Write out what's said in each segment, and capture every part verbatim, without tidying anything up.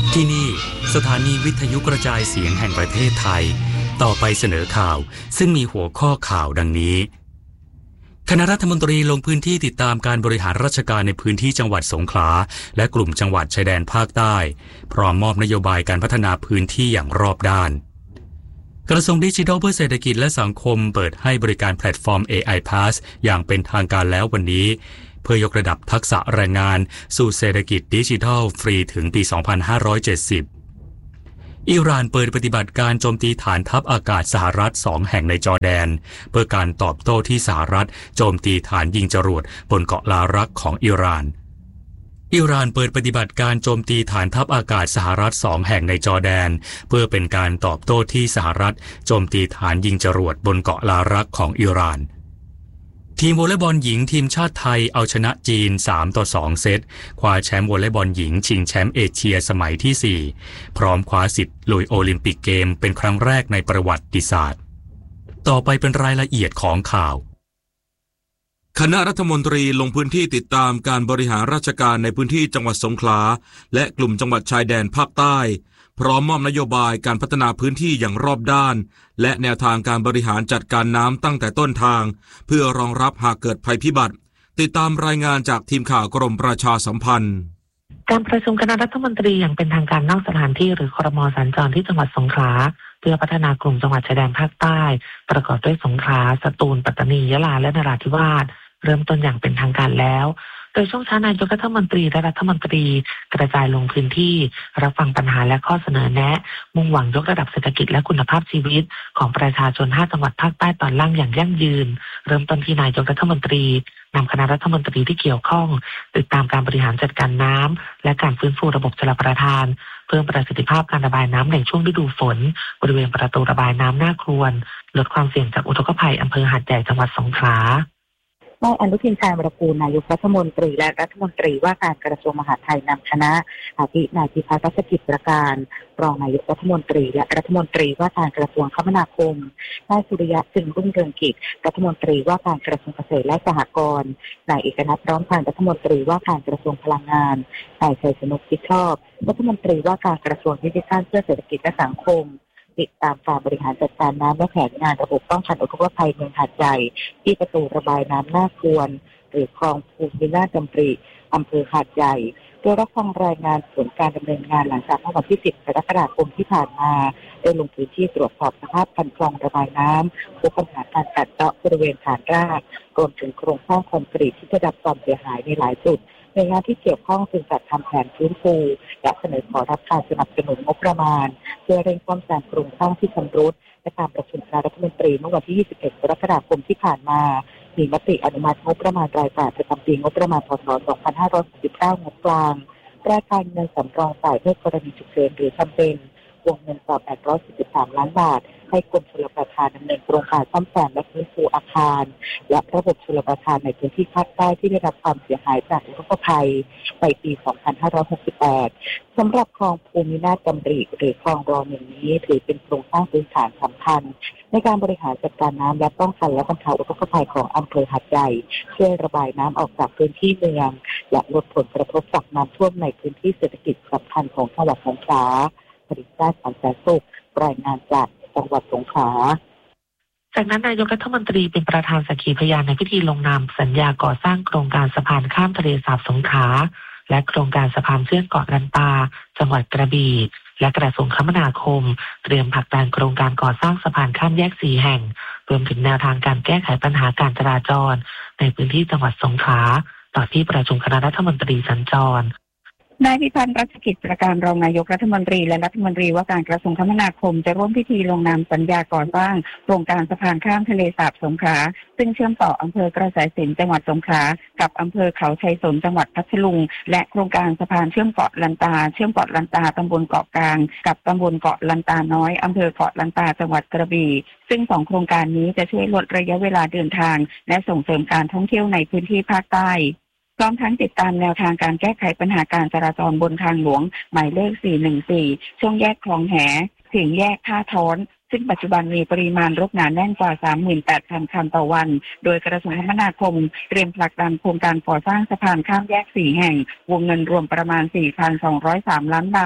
ที่นี่สถานีวิทยุกระจายเสียงแห่งประเทศไทยต่อไปเสนอข่าวซึ่งมีหัวข้อข่าวดังนี้คณะรัฐมนตรีลงพื้นที่ติดตามการบริหารราชการในพื้นที่จังหวัดสงขลาและกลุ่มจังหวัดชายแดนภาคใต้พร้อมมอบนโยบายการพัฒนาพื้นที่อย่างรอบด้านกระทรวงดิจิทัลเพื่อเศรษฐกิจและสังคมเปิดให้บริการแพลตฟอร์ม เอ ไอ Pass อย่างเป็นทางการแล้ววันนี้เพื่อยกระดับทักษะแรงงานสู่เศรษฐกิจดิจิทัลฟรีถึงปี สองพันห้าร้อยเจ็ดสิบ อิหร่านเปิดปฏิบัติการโจมตีฐานทัพอากาศสหรัฐสองแห่งในจอร์แดนเพื่อการตอบโต้ที่สหรัฐโจมตีฐานยิงจรวดบนเกาะลารักของอิหร่านอิหร่านเปิดปฏิบัติการโจมตีฐานทัพอากาศสหรัฐสองแห่งในจอร์แดนเพื่อเป็นการตอบโต้ที่สหรัฐโจมตีฐานยิงจรวดบนเกาะลารักของอิหร่านทีมวอลเลย์บอลหญิงทีมชาติไทยเอาชนะจีนสามต่อสองเซตคว้าแชมป์วอลเลย์บอลหญิงชิงแชมป์เอเชียสมัยที่สี่พร้อมคว้าสิทธิ์ลุยโอลิมปิกเกมเป็นครั้งแรกในประวัติศาสตร์ต่อไปเป็นรายละเอียดของข่าวคณะรัฐมนตรีลงพื้นที่ติดตามการบริหารราชการในพื้นที่จังหวัดสงขลาและกลุ่มจังหวัดชายแดนภาคใต้พร้อมมอบนโยบายการพัฒนาพื้นที่อย่างรอบด้านและแนวทางการบริหารจัดการน้ำตั้งแต่ต้นทางเพื่อรองรับหากเกิดภัยพิบัติติดตามรายงานจากทีมข่าวกรมประชาสัมพันธ์การประชุมคณะรัฐมนตรีอย่างเป็นทางการนอกสถานที่หรือครม.สัญจรที่จังหวัดสงขลาเพื่อพัฒนากลุ่มจังหวัดชายแดนภาคใต้ประกอบด้วยสงขลาสตูลปัตตานียะลาและนราธิวาสเริ่มต้นอย่างเป็นทางการแล้วโดยช่วงเช้านายกรัฐมนตรีและรัฐมนตรีกระจายลงพื้นที่รับฟังปัญหาและข้อเสนอแนะมุ่งหวังยกระดับเศรษฐกิจและคุณภาพชีวิตของประชาชนห้าจังหวัดภาคใต้ตอนล่างอย่างยั่งยืนเริ่มต้นที่นายกรัฐมนตรีนำคณะรัฐมนตรีที่เกี่ยวข้องติดตามการบริหารจัดการน้ำและการฟื้นฟูระบบชลประทานเพิ่มประสิทธิภาพการระบายน้ำในช่วงฤดูฝนบริเวณประตูระบายน้ำหน้าครวนลดความเสี่ยงจากอุทกภัยอำเภอหาดใหญ่จังหวัดสงขลานายอนุทินชาญวิรากูลนายกรัฐมนตรีและรัฐมนตรีว่าการกระทรวงมหาดไทยนำคณะอาทินายพิพัฒน์รัชกิจประการรองนายกรัฐมนตรีและรัฐมนตรีว่าการกระทรวงคมนาคมนายสุริยะจึงรุ่งเรืองกิจรัฐมนตรีว่าการกระทรวงเกษตรและสหกรณ์นายเอกนัทพร้อมพันธ์รัฐมนตรีว่าการกระทรวงพลังงานนายชัยชนกชิดชอบรัฐมนตรีว่าการกระทรวงดิจิทัลเพื่อเศรษฐกิจและสังคมติดตามการบริหารจัดการน้ำและแผนงานระบบป้องกันอุทกภัยเมืองหาดใหญ่ที่ประตูระบายน้ำหน้าครวนหรือคลองภูมินาถดำริอำเภอหาดใหญ่โดยรับฟังรายงานผลการดำเนินงานหลังจากเมื่อวันที่สิบกรกฎาคมที่ผ่านมาได้ลงพื้นที่ตรวจสอบสภาพคันคลองระบายน้ำพบปัญหาการกัดเซาะบริเวณฐานรากรวมถึงโครงสร้างคอนกรีตที่ได้รับความเสียหายในหลายจุดหน่วยงานที่เกี่ยวข้องจึงจัดทำแผนฟื้นฟูและเสนอขอรับการสนับสนุนงบประมาณเพื่อเร่งซ่อมแซมโครงสร้างที่ชำรุดและการประชุมคณะรัฐมนตรีเมื่อวันที่ยี่สิบเอ็ดกรกฎาคมที่ผ่านมามีมติอนุมัติงบประมาณรายจ่ายประจำปีงบประมาณพ.ศ. สองพันห้าร้อยหกสิบเก้างบกลางรายการเงินสำรองจ่ายเพื่อกรณีฉุกเฉินหรือจำเป็นวงเงินกว่าแปดร้อยสี่สิบสามล้านบาทให้กรมชลประทานดำเนินโครงการซ่อมแซมและฟื้นฟูอาคารและระบบชลประทานในพื้นที่ภาคใต้ที่ได้รับความเสียหายจากอุทกภัยไปปี สองพันห้าร้อยหกสิบแปด สำหรับคลองภูมินาถดำริหรือคลองรอหนึ่งนี้ถือเป็นโครงสร้างพื้นฐานสำคัญในการบริหารจัดการน้ำและป้องกันและบรรเทาอุทกภัยของอำเภอหาดใหญ่ช่วยระบายน้ำออกจากพื้นที่เมืองและลดผลกระทบจากน้ำท่วมในพื้นที่เศรษฐกิจสำคัญของจังหวัดสงขลาผลิตได้สันแสนสุขรายงานจากจังหวัดสงขลาจากนั้นนายกรัฐมนตรีเป็นประธานสักขีพยานในพิธีลงนามสัญญาก่อสร้างโครงการสะพานข้ามทะเลสาบสงขลาและโครงการสะพานเชื่อมเกาะลันตาจังหวัดกระบี่และกระทรวงคมนาคมเตรียมผลักดันโครงการก่อสร้างสะพานข้ามแยกสี่แห่งรวมถึงแนวทางการแก้ไขปัญหาการจราจรในพื้นที่จังหวัดสงขลาต่อที่ประชุมคณะรัฐมนตรีสัญจรนายพิพัฒน์รัชกิจประการรองนายกรัฐมนตรีและรัฐมนตรีว่าการกระทรวงคมนาคมจะร่วมพิธีลงนามสัญญาก่อสร้างโครงการสะพานข้ามทะเลสาบสงขลาซึ่งเชื่อมต่ออำเภอกระแสสินจังหวัดสงขลากับอำเภอเขาชัยสนจังหวัดพัทลุงและโครงการสะพานเชื่อมเกาะลันตาเชื่อมเกาะลันตาตำบลเกาะกลางกับตำบลเกาะลันตาน้อยอำเภอเกาะลันตาจังหวัดกระบี่ซึ่งสองโครงการนี้จะช่วยลดระยะเวลาเดินทางและส่งเสริมการท่องเที่ยวในพื้นที่ภาคใต้พร้อมทั้งติดตามแนวทางการแก้ไขปัญหาการจราจรบนทางหลวงหมายเลขสี่หนึ่งสี่ช่วงแยกคลองแหถึงแยกท่าท้อนซึ่งปัจจุบันมีปริมาณรถหนาแน่นกว่า สามหมื่นแปดพัน คันต่อวันโดยกระทรวงคมนาคมเตรียมผลักดันโครงการก่อสร้างสะพานข้ามแยกสี่แห่งวงเงินรวมประมาณ สี่พันสองร้อยสาม ล้านบาท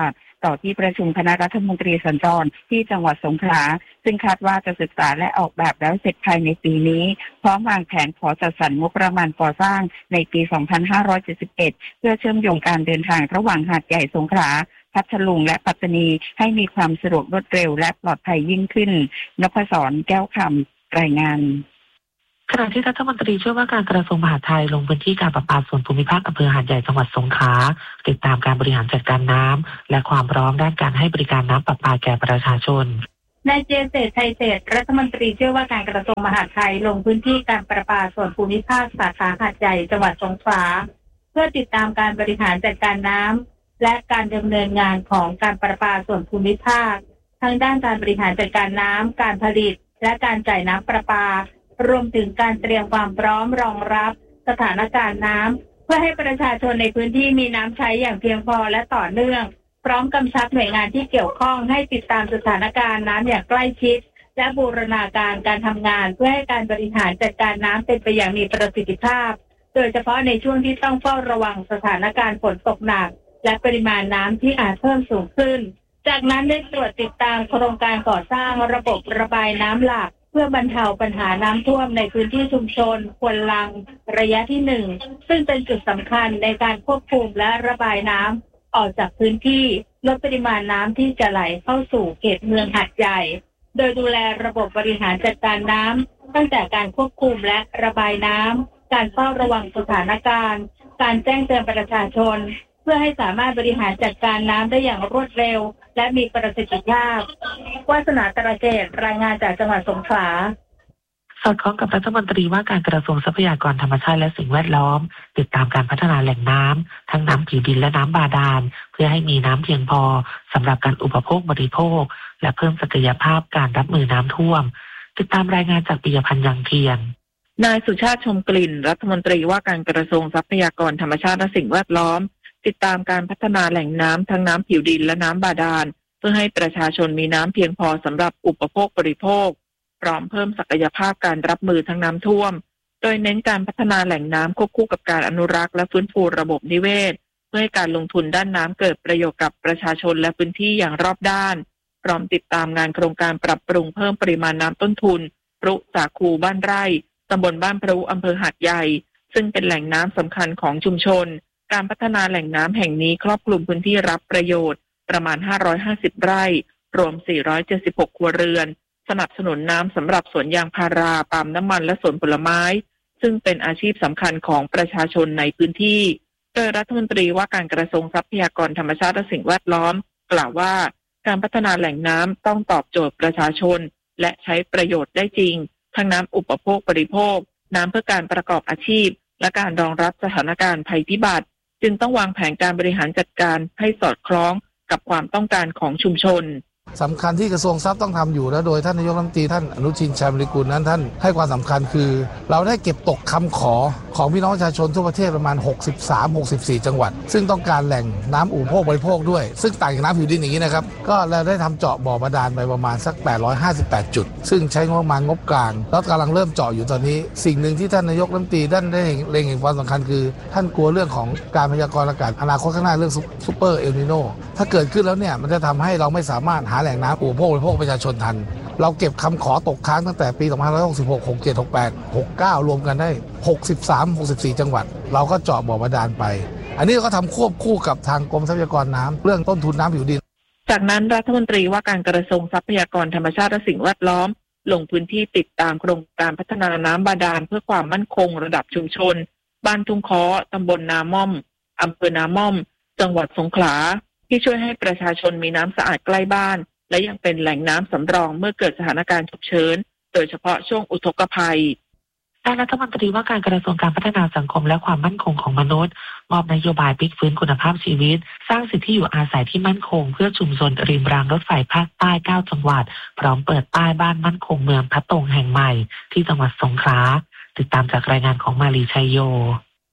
ต่อที่ประชุมคณะรัฐมนตรีสัญจรที่จังหวัดสงขลาซึ่งคาดว่าจะศึกษาและออกแบบแล้วเสร็จภายในปีนี้พร้อมวางแผนขอจัดสรรงบประมาณก่อสร้างในปี สองพันห้าร้อยเจ็ดสิบเอ็ด เพื่อเชื่อมโยงการเดินทางระหว่างหาดใหญ่สงขลาพัทลุงและปัตตานีให้มีความสะดวกรวดเร็วและปลอดภัยยิ่งขึ้นนพศรแก้วคำรายงานขณะที่รัฐมนตรีช่วยว่าการกระทรวงมหาดไทยลงพื้นที่การประปาส่วนภูมิภาคอำเภอหาดใหญ่จังหวัดสงขลาติดตามการบริหารจัดการน้ำและความพร้อมด้านการให้บริการน้ำประปาแก่ประชาชนนายเจเศรษฐ์ชัยเศรษฐ์รัฐมนตรีช่วยว่าการกระทรวงมหาดไทยลงพื้นที่การประปาส่วนภูมิภาคสาขาหาดใหญ่จังหวัดสงขลาเพื่อติดตามการบริหารจัดการน้ำและการดำเนินงานของการประปาส่วนภูมิภาคทั้งด้านการบริหารจัดการน้ำการผลิตและการจ่ายน้ำประปารวมถึงการเตรียมความพร้อมรองรับสถานการณ์น้ำเพื่อให้ประชาชนในพื้นที่มีน้ำใช้อย่างเพียงพอและต่อเนื่องพร้อมกำชับหน่วยงานที่เกี่ยวข้องให้ติดตามสถานการณ์น้ำอย่างใกล้ชิดและบูรณาการการทำงานเพื่อให้การบริหารจัดการน้ำเป็นไปอย่างมีประสิทธิภาพโดยเฉพาะในช่วงที่ต้องเฝ้าระวังสถานการณ์ฝนตกหนักและปริมาณน้ำที่อาจเพิ่มสูงขึ้นจากนั้นได้ตรวจติดตามโครงการก่อสร้างระบบระบายน้ำหลักเพื่อบรรเทาปัญหาน้ำท่วมในพื้นที่ชุมชนควนลังระยะที่หนึ่งซึ่งเป็นจุดสำคัญในการควบคุมและระบายน้ำออกจากพื้นที่ลดปริมาณน้ำที่จะไหลเข้าสู่เขตเมืองหาดใหญ่โดยดูแลระบบบริหารจัดการน้ำตั้งแต่การควบคุมและระบายน้ำการเฝ้าระวังสถานการณ์การแจ้งเตือนประชาชนเพื่อให้สามารถบริหารจัดการน้ำได้อย่างรวดเร็วและมีประสิทธิภาพวาสนาตระเกตรายงานจากจังหวัดสงขลาสอดคล้องกับรัฐมนตรีว่าการกระทรวงทรัพยากรธรรมชาติและสิ่งแวดล้อมติดตามการพัฒนาแหล่งน้ำทั้งน้ำผิวดินและน้ำบาดาลเพื่อให้มีน้ำเพียงพอสำหรับการอุปโภคบริโภคและเพิ่มศักยภาพการรับมือน้ำท่วมติดตามรายงานจากปิยพันธ์ยังเทียนนายสุชาติชมกลิ่นรัฐมนตรีว่าการกระทรวงทรัพยากรธรรมชาติและสิ่งแวดล้อมติดตามการพัฒนาแหล่งน้ำทั้งน้ำผิวดินและน้ำบาดาลเพื่อให้ประชาชนมีน้ำเพียงพอสำหรับอุปโภคบริโภคพร้อมเพิ่มศักยภาพการรับมือทั้งน้ำท่วมโดยเน้นการพัฒนาแหล่งน้ำควบคู่กับการอนุรักษ์และฟื้นฟูระบบนิเวศเพื่อให้การลงทุนด้านน้ำเกิดประโยชน์กับประชาชนและพื้นที่อย่างรอบด้านพร้อมติดตามงานโครงการปรับปรุงเพิ่มปริมาณน้ำต้นทุนพรุสาคูบ้านไร่ตำบลบ้านพรุอำเภอหาดใหญ่ซึ่งเป็นแหล่งน้ำสำคัญของชุมชนการพัฒนาแหล่งน้ำแห่งนี้ครอบคลุมพื้นที่รับประโยชน์ประมาณห้าร้อยห้าสิบไร่รวมสี่ร้อยเจ็ดสิบหกครัวเรือนสนับสนุนน้ำสำหรับสวนยางพาราปาล์มน้ำมันและสวนผลไม้ซึ่งเป็นอาชีพสำคัญของประชาชนในพื้นที่โดยรัฐมนตรีว่าการกระทรวงทรัพยากรธรรมชาติและสิ่งแวดล้อมกล่าวว่าการพัฒนาแหล่งน้ำต้องตอบโจทย์ประชาชนและใช้ประโยชน์ได้จริงทั้งน้ำอุปโภคบริโภคน้ำเพื่อการประกอบอาชีพและการรองรับสถานการณ์ภัยพิบัติจึงต้องวางแผนการบริหารจัดการให้สอดคล้องกับความต้องการของชุมชนสำคัญที่กระทรวงทรัพย์ต้องทำอยู่และโดยท่านนายกรัฐมนตรีท่านอนุชิน ชาญวิริกูลนั้นท่านให้ความสำคัญคือเราได้เก็บตกคำขอของพี่น้องประชาชนทั่วประเทศประมาณหกสิบสาม หกสิบสี่จังหวัดซึ่งต้องการแหล่งน้ำอุปโภคบริโภคด้วยซึ่งต่างจากน้ำผิวดินอย่างนี้นะครับก็เราได้ทำเจาะบ่อบาดาลไปประมาณสักแปดร้อยห้าสิบแปดจุดซึ่งใช้งบประมาณงบกลางแล้วกำลังเริ่มเจาะอยู่ตอนนี้สิ่งหนึ่งที่ท่านนายกรัฐมนตรีท่านได้เล็งเห็นความสำคัญคือท่านกลัวเรื่องของการพยากรณ์อากาศอนาคตข้างหน้าเรื่องซุปเปอร์เอลนิโนถ้าเกิดขึ้นแล้วเนี่ยมันจะทำให้เราไม่สามารถหาแหล่งน้ำอุปโภคบริโภคประชาชนทันเราเก็บคำขอตกค้างตั้งแต่ปีสองพันห้าร้อยหกสิบหก หกสิบเจ็ด หกสิบแปด หกสิบเก้ารวมกันได้หกสิบสาม หกสิบสี่จังหวัดเราก็เจาะบ่อบาดาลไปอันนี้เราก็ทำควบคู่กับทางกรมทรัพยากรน้ำเรื่องต้นทุนน้ำผิวดินจากนั้นรัฐมนตรีว่าการกระทรวงทรัพยากรธรรมชาติและสิ่งแวดล้อมลงพื้นที่ติดตามโครงการพัฒนาน้ำบาดาลเพื่อความมั่นคงระดับชุมชนบ้านทุ่งค้อตำบลนาม่อมอำเภอนาม่อมจังหวัดสงขลาที่ช่วยให้ประชาชนมีน้ำสะอาดใกล้บ้านและยังเป็นแหล่งน้ำสำรองเมื่อเกิดสถานการณ์ฉุกเฉินโดยเฉพาะช่วงอุทกภัยด้านรัฐมนตรีว่าการกระทรวงการพัฒนาสังคมและความมั่นคงของมนุษย์มอบนโยบายพลิกฟื้นคุณภาพชีวิตสร้างสิทธิอยู่อาศัยที่มั่นคงเพื่อชุมชนริมรางรถไฟภาคใต้เก้าจังหวัดพร้อมเปิดป้ายบ้านมั่นคงเมืองพะตงแห่งใหม่ที่จังหวัดสงขลาติดตามจากรายงานของมาลีชัยโย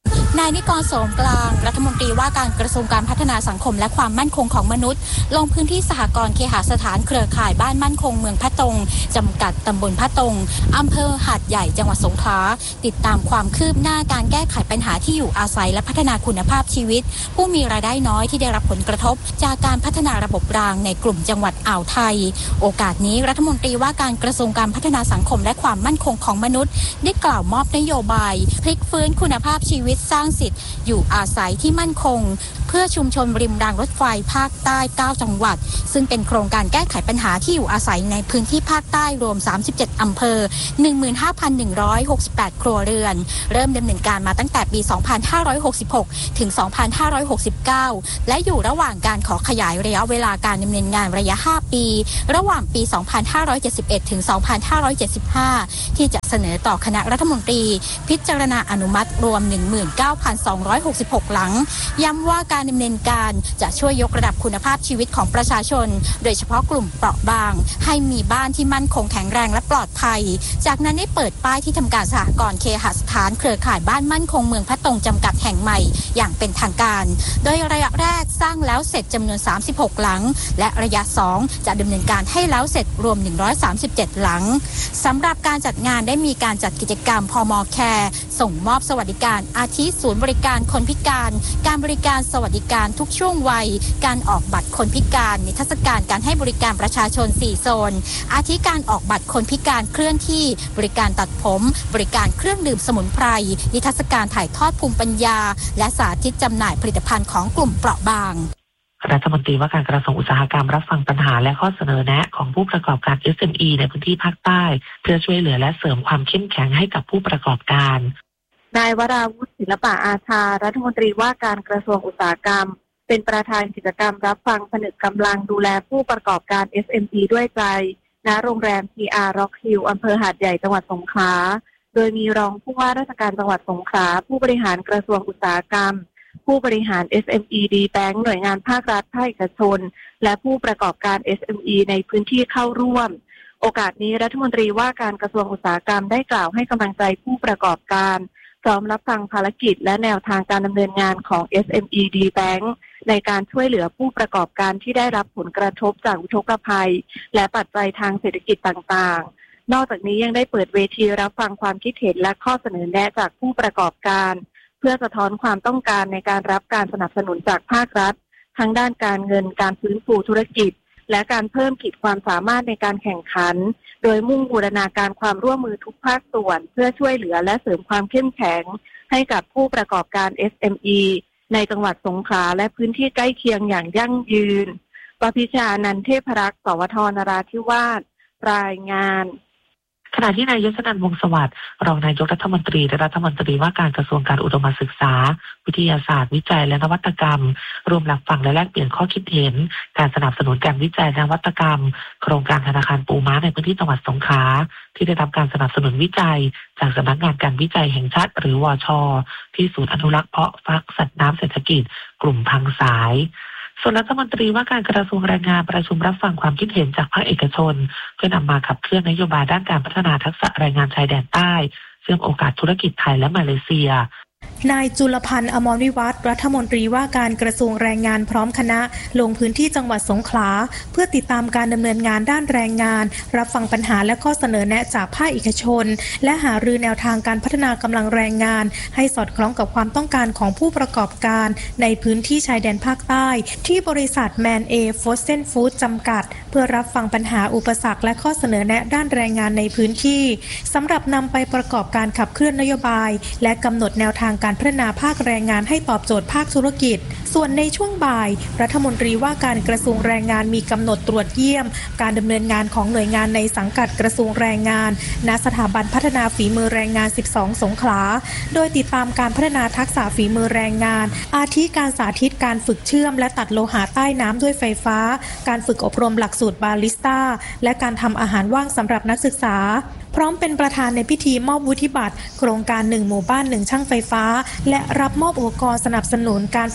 นายนิกรโสมกลางรัฐมนตรีว่าการกระทรวงการพัฒนาสังคมและความมั่นคงของมนุษย์ลงพื้นที่สหกรณ์เคหสถานเครือข่ายบ้านมั่นคงเมืองพะตงจำกัดตำบลพะตงอำเภอหาดใหญ่จังหวัดสงขลาติดตามความคืบหน้าการแก้ไขปัญหาที่อยู่อาศัยและพัฒนาคุณภาพชีวิตผู้มีรายได้น้อยที่ได้รับผลกระทบจากการพัฒนาระบบรางในกลุ่มจังหวัดอ่าวไทยโอกาสนี้รัฐมนตรีว่าการกระทรวงการพัฒนาสังคมและความมั่นคงของมนุษย์ได้กล่าวมอบนโยบายพลิกฟื้นคุณภาพชีวิตสร้างสิทธิอยู่อาศัยที่มั่นคงเพื่อชุมชนริมรางรถไฟภาคใต้เก้าจังหวัดซึ่งเป็นโครงการแก้ไขปัญหาที่อยู่อาศัยในพื้นที่ภาคใต้รวมสามสิบเจ็ดอำเภอ หนึ่งหมื่นห้าพันหนึ่งร้อยหกสิบแปด ครัวเรือนเริ่มดำเนินการมาตั้งแต่ปีสองพันห้าร้อยหกสิบหกถึงสองพันห้าร้อยหกสิบเก้าและอยู่ระหว่างการขอขยายระยะเวลาการดำเนินงานระยะห้าปีระหว่างปีสองพันห้าร้อยเจ็ดสิบเอ็ดถึงสองพันห้าร้อยเจ็ดสิบห้าที่จะเสนอต่อคณะรัฐมนตรีพิจารณาอนุมัติรวม หนึ่งหมื่นเก้าพันสองร้อยหกสิบหก หลังย้ำว่าการดำเนินการจะช่วยยกระดับคุณภาพชีวิตของประชาชนโดยเฉพาะกลุ่มเปราะบางให้มีบ้านที่มั่นคงแข็งแรงและปลอดภัยจากนั้นได้เปิดป้ายที่ทำการสหกรณ์เคหสถานเครือข่ายบ้านมั่นคงเมืองพะตงจำกัดแห่งใหม่อย่างเป็นทางการโดยระยะแรกสร้างแล้วเสร็จจำนวนสามสิบหกหลังและระยะสองจะดำเนินการให้แล้วเสร็จรวมหนึ่งร้อยสามสิบเจ็ดหลังสำหรับการจัดงานได้มีการจัดกิจกรรมพม.แคร์ส่งมอบสวัสดิการอาทิศูนย์บริการคนพิการการบริการสวัสดิการทุกช่วงวัยการออกบัตรคนพิการนิทรรศการการให้บริการประชาชนสี่โซนอาทิการออกบัตรคนพิการเคลื่อนที่บริการตัดผมบริการเครื่องดื่มสมุนไพรนิทรรศการถ่ายทอดภูมิปัญญาและสาธิตจำหน่ายผลิตภัณฑ์ของกลุ่มเปราะบางรัฐมนตรีว่าการกระทรวงอุตสาหกรรมรับฟังปัญหาและข้อเสนอแนะของผู้ประกอบการ เอส เอ็ม อี ในพื้นที่ภาคใต้เพื่อช่วยเหลือและเสริมความเข้มแข็งให้กับผู้ประกอบการนายวราวุฒิศิลปะอาชารัฐมนตรีว่าการกระทรวงอุตสาหกรรมเป็นประธานกิจกรรมรับฟังผนึกกำลังดูแลผู้ประกอบการ เอส เอ็ม อี ด้วยใจณโรงแรม ที อาร์ Rock Hill อำเภอหาดใหญ่จังหวัดสงขลาโดยมีรองผู้ว่าราชการจังหวัดสงขลาผู้บริหารกระทรวงอุตสาหกรรมผู้บริหาร เอส เอ็ม อี ดี Bank หน่วยงานภาครัฐภาคเอกชนและผู้ประกอบการ เอส เอ็ม อี ในพื้นที่เข้าร่วมโอกาสนี้รัฐมนตรีว่าการกระทรวงอุตสาหกรรมได้กล่าวให้กำลังใจผู้ประกอบการพร้อมรับฟังภารกิจและแนวทางการดำเนินงานของ เอส เอ็ม อี ดี Bank ในการช่วยเหลือผู้ประกอบการที่ได้รับผลกระทบจากอุทกภัยและปัจจัยทางเศรษฐกิจต่างๆนอกจากนี้ยังได้เปิดเวทีรับฟังความคิดเห็นและข้อเสนอแนะจากผู้ประกอบการเพื่อสะท้อนความต้องการในการรับการสนับสนุนจากภาครัฐทั้งด้านการเงินการฟื้นฟูธุรกิจและการเพิ่มขีดความสามารถในการแข่งขันโดยมุ่งบูรณาการความร่วมมือทุกภาคส่วนเพื่อช่วยเหลือและเสริมความเข้มแข็งให้กับผู้ประกอบการ เอส เอ็ม อี ในจังหวัดสงขลาและพื้นที่ใกล้เคียงอย่างยั่งยืนปพิชานันท์เทพรักษ์สวทนราธิวาสรายงานขณะที่นายยศนันท์วงศ์สวัสดิ์รองนายกรัฐมนตรีและรัฐมนตรีว่าการกระทรวงการอุดมศึกษาวิทยาศาสตร์วิจัยและนวัตกรรมรวมรับฟังและแลกเปลี่ยนข้อคิดเห็นการสนับสนุนการวิจัยและนวัตกรรมโครงการธนาคารปูม้าในพื้นที่จังหวัดสงขลาที่ได้รับการสนับสนุนวิจัยจากสำนักงานการวิจัยแห่งชาติหรือวช.ที่ศูนย์อนุรักษ์เพาะฟักสัตว์น้ำเศรษฐกิจกลุ่มพังสายส่วนรัฐมนตรีว่าการกระทรวงแรงงานประชุมรับฟังความคิดเห็นจากภาคเอกชนเพื่อนำมาขับเคลื่อนนโยบายด้านการพัฒนาทักษะแรงงานชายแดนใต้เชื่อมโอกาสธุรกิจไทยและมาเลเซียนายจุลพันธ์อมรวิวัฒน์รัฐมนตรีว่าการกระทรวงแรงงานพร้อมคณะลงพื้นที่จังหวัดสงขลาเพื่อติดตามการดำเนินงานด้านแรงงานรับฟังปัญหาและข้อเสนอแนะจากภาคเอกชนและหารือแนวทางการพัฒนากำลังแรงงานให้สอดคล้องกับความต้องการของผู้ประกอบการในพื้นที่ชายแดนภาคใต้ที่บริษัทแมนเอฟอสเซนฟู้ดจำกัดเพื่อรับฟังปัญหาอุปสรรคและข้อเสนอแนะด้านแรงงานในพื้นที่สำหรับนำไปประกอบการขับเคลื่อนนโยบายและกำหนดแนวทางการพัฒนาภาคแรงงานให้ตอบโจทย์ภาคธุรกิจส่วนในช่วงบ่ายรัฐมนตรีว่าการกระทรวงแรงงานมีกำหนดตรวจเยี่ยมการดำเนินงานของหน่วยงานในสังกัดกระทรวงแรงงานณสถาบันพัฒนาฝีมือแรงงานสิบสองสงขลาโดยติดตามการพัฒนาทักษะฝีมือแรงงานอาทิการสาธิตการฝึกเชื่อมและตัดโลหะใต้น้ำด้วยไฟฟ้าการฝึกอบรมหลักสูตรบาริสต้าและการทำอาหารว่างสำหรับนักศึกษาพร้อมเป็นประธานในพิธีมอบวุฒิบัตรโครงการหนึ่งหมู่บ้านหนึ่งช่างไฟฟ้าและรับมอบอุปกรณ์สนับสนุนการฝึกอบร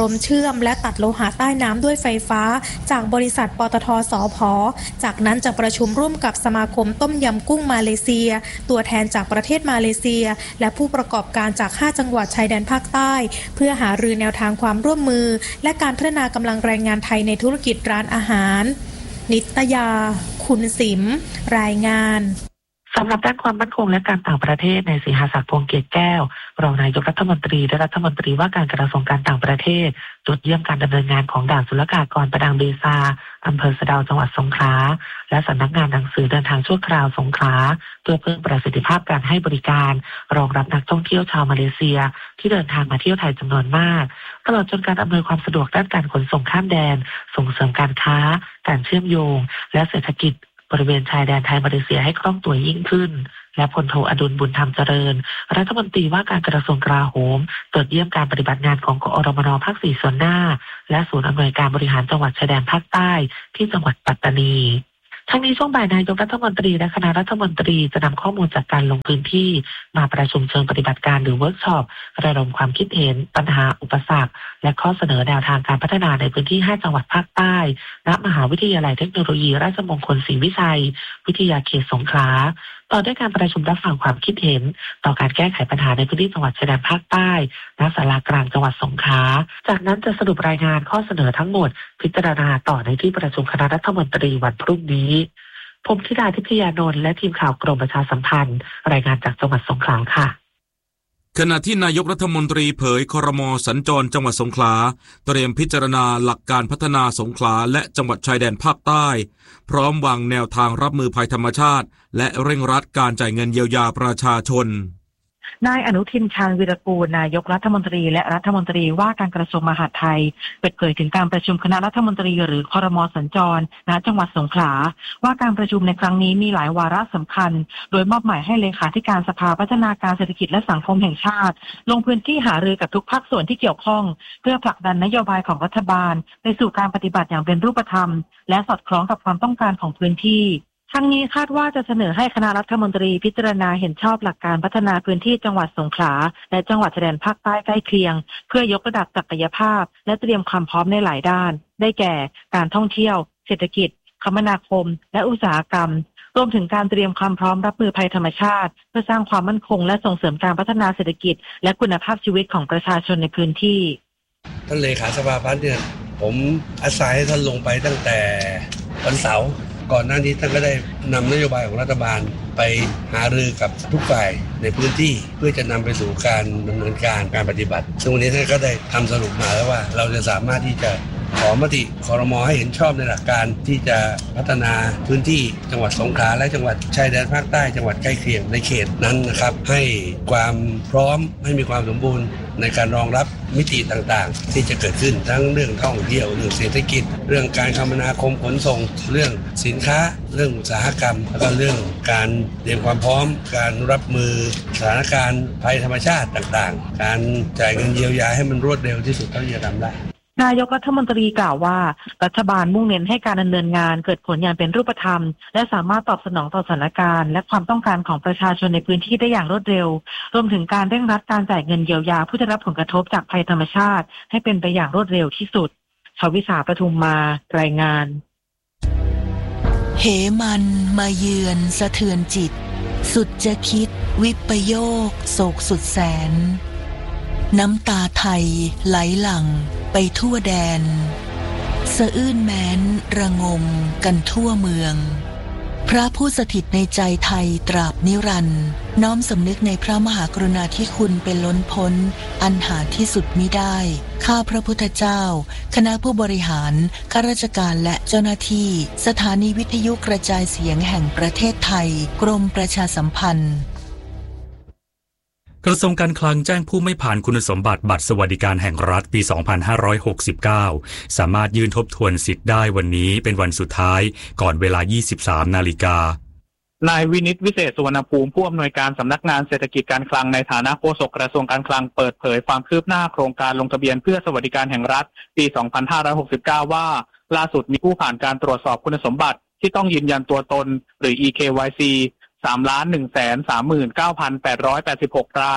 มเชื่อมและตัดโลหะใต้น้ำด้วยไฟฟ้าจากบริษัทปตท.สผ.จากนั้นจะประชุมร่วมกับสมาคมต้มยำกุ้งมาเลเซียตัวแทนจากประเทศมาเลเซียและผู้ประกอบการจากห้าจังหวัดชายแดนภาคใต้เพื่อหารือแนวทางความร่วมมือและการพัฒนากำลังแรงงานไทยในธุรกิจร้านอาหารนิตยาคุณสิมรายงานสำหรับด้านความมั่นคงและการต่างประเทศในศรีหศักดิ์พงษ์เกตแก้วรองนายกรัฐมนตรีและรัฐมนตรีว่าการกระทรวงการต่างประเทศตรวจเยี่ยมการดำเนินงานของด่านศุลกากรประดังเบซาอำเภอสะเดาจังหวัดสงขลาและสำนักงานหนังสือเดินทางชั่วคราวสงขลาเพื่อเพิ่มประสิทธิภาพการให้บริการรองรับนักท่องเที่ยวชาวมาเลเซียที่เดินทางมาเที่ยวไทยจำนวนมากตลอดจนการอำนวยความสะดวกด้านการขนส่งข้ามแดนส่งเสริมการค้าการเชื่อมโยงและเศรษฐกิจบริเวณชายแดนไทยมาเลเซียให้คล่องตัวยิ่งขึ้นและพลโทอดุลบุญธรรมเจริญรัฐมนตรีว่าการกระทรวงกลาโหมตรวจเยี่ยมการปฏิบัติงานของกอรมนภาคสี่ส่วนหน้าและศูนย์อำนวยการบริหารจังหวัดชายแดนภาคใต้ที่จังหวัดปัตตานีทั้งนี้ช่วงบ่ายนายกรัฐมนตรีและคณะรัฐมนตรีจะนำข้อมูลจากการลงพื้นที่มาประชุมเชิงปฏิบัติการหรือเวิร์กช็อประดมความคิดเห็นปัญหาอุปสรรคและข้อเสนอแนวทางการพัฒนาในพื้นที่ห้าจังหวัดภาคใต้ณมหาวิทยาลัยเทคโนโลยีราชมงคลศรีวิชัยวิทยาเขตสงขลาต่อด้วยการประชุมรับฟังความคิดเห็นต่อการแก้ไขปัญหาในพื้นที่จังหวัดชายแดนภาคใต้ณศาลากลางจังหวัดสงขลาจากนั้นจะสรุปรายงานข้อเสนอทั้งหมดพิจารณาต่อในที่ประชุมคณะรัฐมนตรีวันพรุ่งนี้ผมธิดาทิพยานนท์และทีมข่าวกรมประชาสัมพันธ์รายงานจากจังหวัดสงขลาค่ะขณะที่นายกรัฐมนตรีเผยครม.สัญจรจังหวัดสงขลาเตรียมพิจารณาหลักการพัฒนาสงขลาและจังหวัดชายแดนภาคใต้พร้อมวางแนวทางรับมือภัยธรรมชาติและเร่งรัดการจ่ายเงินเยียวยาประชาชนนายอนุทินชาญวีรกูลนายกรัฐมนตรีและรัฐมนตรีว่าการกระทรวงมหาดไทยเปิดเผยถึงการประชุมคณะรัฐมนตรีหรือครม.สัญจรณจังหวัดสงขลาว่าการประชุมในครั้งนี้มีหลายวาระสำคัญโดยมอบหมายให้เลขาธิการสภาพัฒนาการเศรษฐกิจและสังคมแห่งชาติลงพื้นที่หารือกับทุกภาคส่วนที่เกี่ยวข้องเพื่อผลักดันนโยบายของรัฐบาลไปสู่การปฏิบัติอย่างเป็นรูปธรรมและสอดคล้องกับความต้องการของพื้นที่ทั้งนี้คาดว่าจะเสนอให้คณะรัฐมนตรีพิจารณาเห็นชอบหลักการพัฒนาพื้นที่จังหวัดสงขลาและจังหวัดชายแดนภาคใต้ใกล้เคียงเพื่อยกระดับศักยภาพและเตรียมความพร้อมในหลายด้านได้แก่การท่องเที่ยวเศรษฐกิจคมนาคมและอุตสาหกรรมรวมถึงการเตรียมความพร้อมรับมือภัยธรรมชาติเพื่อสร้างความมั่นคงและส่งเสริมการพัฒนาเศรษฐกิจและคุณภาพชีวิตของประชาชนในพื้นที่ท่านเลขาสภาพัฒน์เนี่ยผมอาศัยให้ท่านลงไปตั้งแต่วันเสาร์ก่อนหน้านี้ท่านก็ได้นำนโยบายของรัฐบาลไปหารือกับทุกฝ่ายในพื้นที่เพื่อจะนำไปสู่การดำเนินการการปฏิบัติซึ่งวันนี้ท่านก็ได้ทำสรุปมาแล้วว่าเราจะสามารถที่จะขอมติครม.ให้เห็นชอบในหลักการที่จะพัฒนาพื้นที่จังหวัดสงขลาและจังหวัดชายแดนภาคใต้จังหวัดใกล้เคียงในเขตนั้นนะครับให้ความพร้อมให้มีความสมบูรณ์ในการรองรับมิติต่างๆที่จะเกิดขึ้นทั้งเรื่องท่องเที่ยวเรื่องเศรษฐกิจเรื่องการคมนาคมขนส่งเรื่องสินค้าเรื่องอุตสาหกรรมแล้วก็เรื่องการเตรียมความพร้อมการรับมือสถานการณ์ภัยธรรมชาติต่างๆการจ่ายเงินเยียวยาให้มันรวดเร็วที่สุดเท่าที่จะทำได้นายกรัฐมนตรีกล่าวว่ารัฐบาลมุ่งเน้นให้การดำเนินงานเกิดผลอย่างเป็นรูปธรรมและสามารถตอบสนองต่อสถานการณ์และความต้องการของประชาชนในพื้นที่ได้อย่างรวดเร็วรวมถึงการเร่งรัดการจ่ายเงินเยียวยาผู้ได้รับผลกระทบจากภัยธรรมชาติให้เป็นไปอย่างรวดเร็วที่สุดชวิสาปทุมมารายงานเหมันมาเยือนสะเทือนจิตสุดจะคิดวิปโยคโศกสุดแสนน้ำตาไทยไหลหลั่งไปทั่วแดนสะอื้นแม้นระงมกันทั่วเมืองพระผู้สถิตในใจไทยตราบนิรันดร์น้อมสำนึกในพระมหากรุณาธิคุณเป็นล้นพ้นอันหาที่สุดมิได้ข้าพระพุทธเจ้าคณะผู้บริหารข้าราชการและเจ้าหน้าที่สถานีวิทยุกระจายเสียงแห่งประเทศไทยกรมประชาสัมพันธ์กระทรวงการคลังแจ้งผู้ไม่ผ่านคุณสมบัติบัตรสวัสดิการแห่งรัฐปี สองพันห้าร้อยหกสิบเก้า สามารถยื่นทบทวนสิทธิ์ได้วันนี้เป็นวันสุดท้ายก่อนเวลา ยี่สิบสามนาฬิกานายวินิตวิเศษสุวรรณภูมิผู้อำนวยการสำนักงานเศรษฐกิจการคลังในฐานะโฆษกกระทรวงการคลังเปิดเผยความคืบหน้าโครงการลงทะเบียนเพื่อสวัสดิการแห่งรัฐปี สองพันห้าร้อยหกสิบเก้า ว่าล่าสุดมีผู้ผ่านการตรวจสอบคุณสมบัติที่ต้องยืนยันตัวตนหรือ อี เค วาย ซี สามล้านหนึ่งแสนสามหมื่นเก้าพันแปดร้อยแปดสิบหก ราย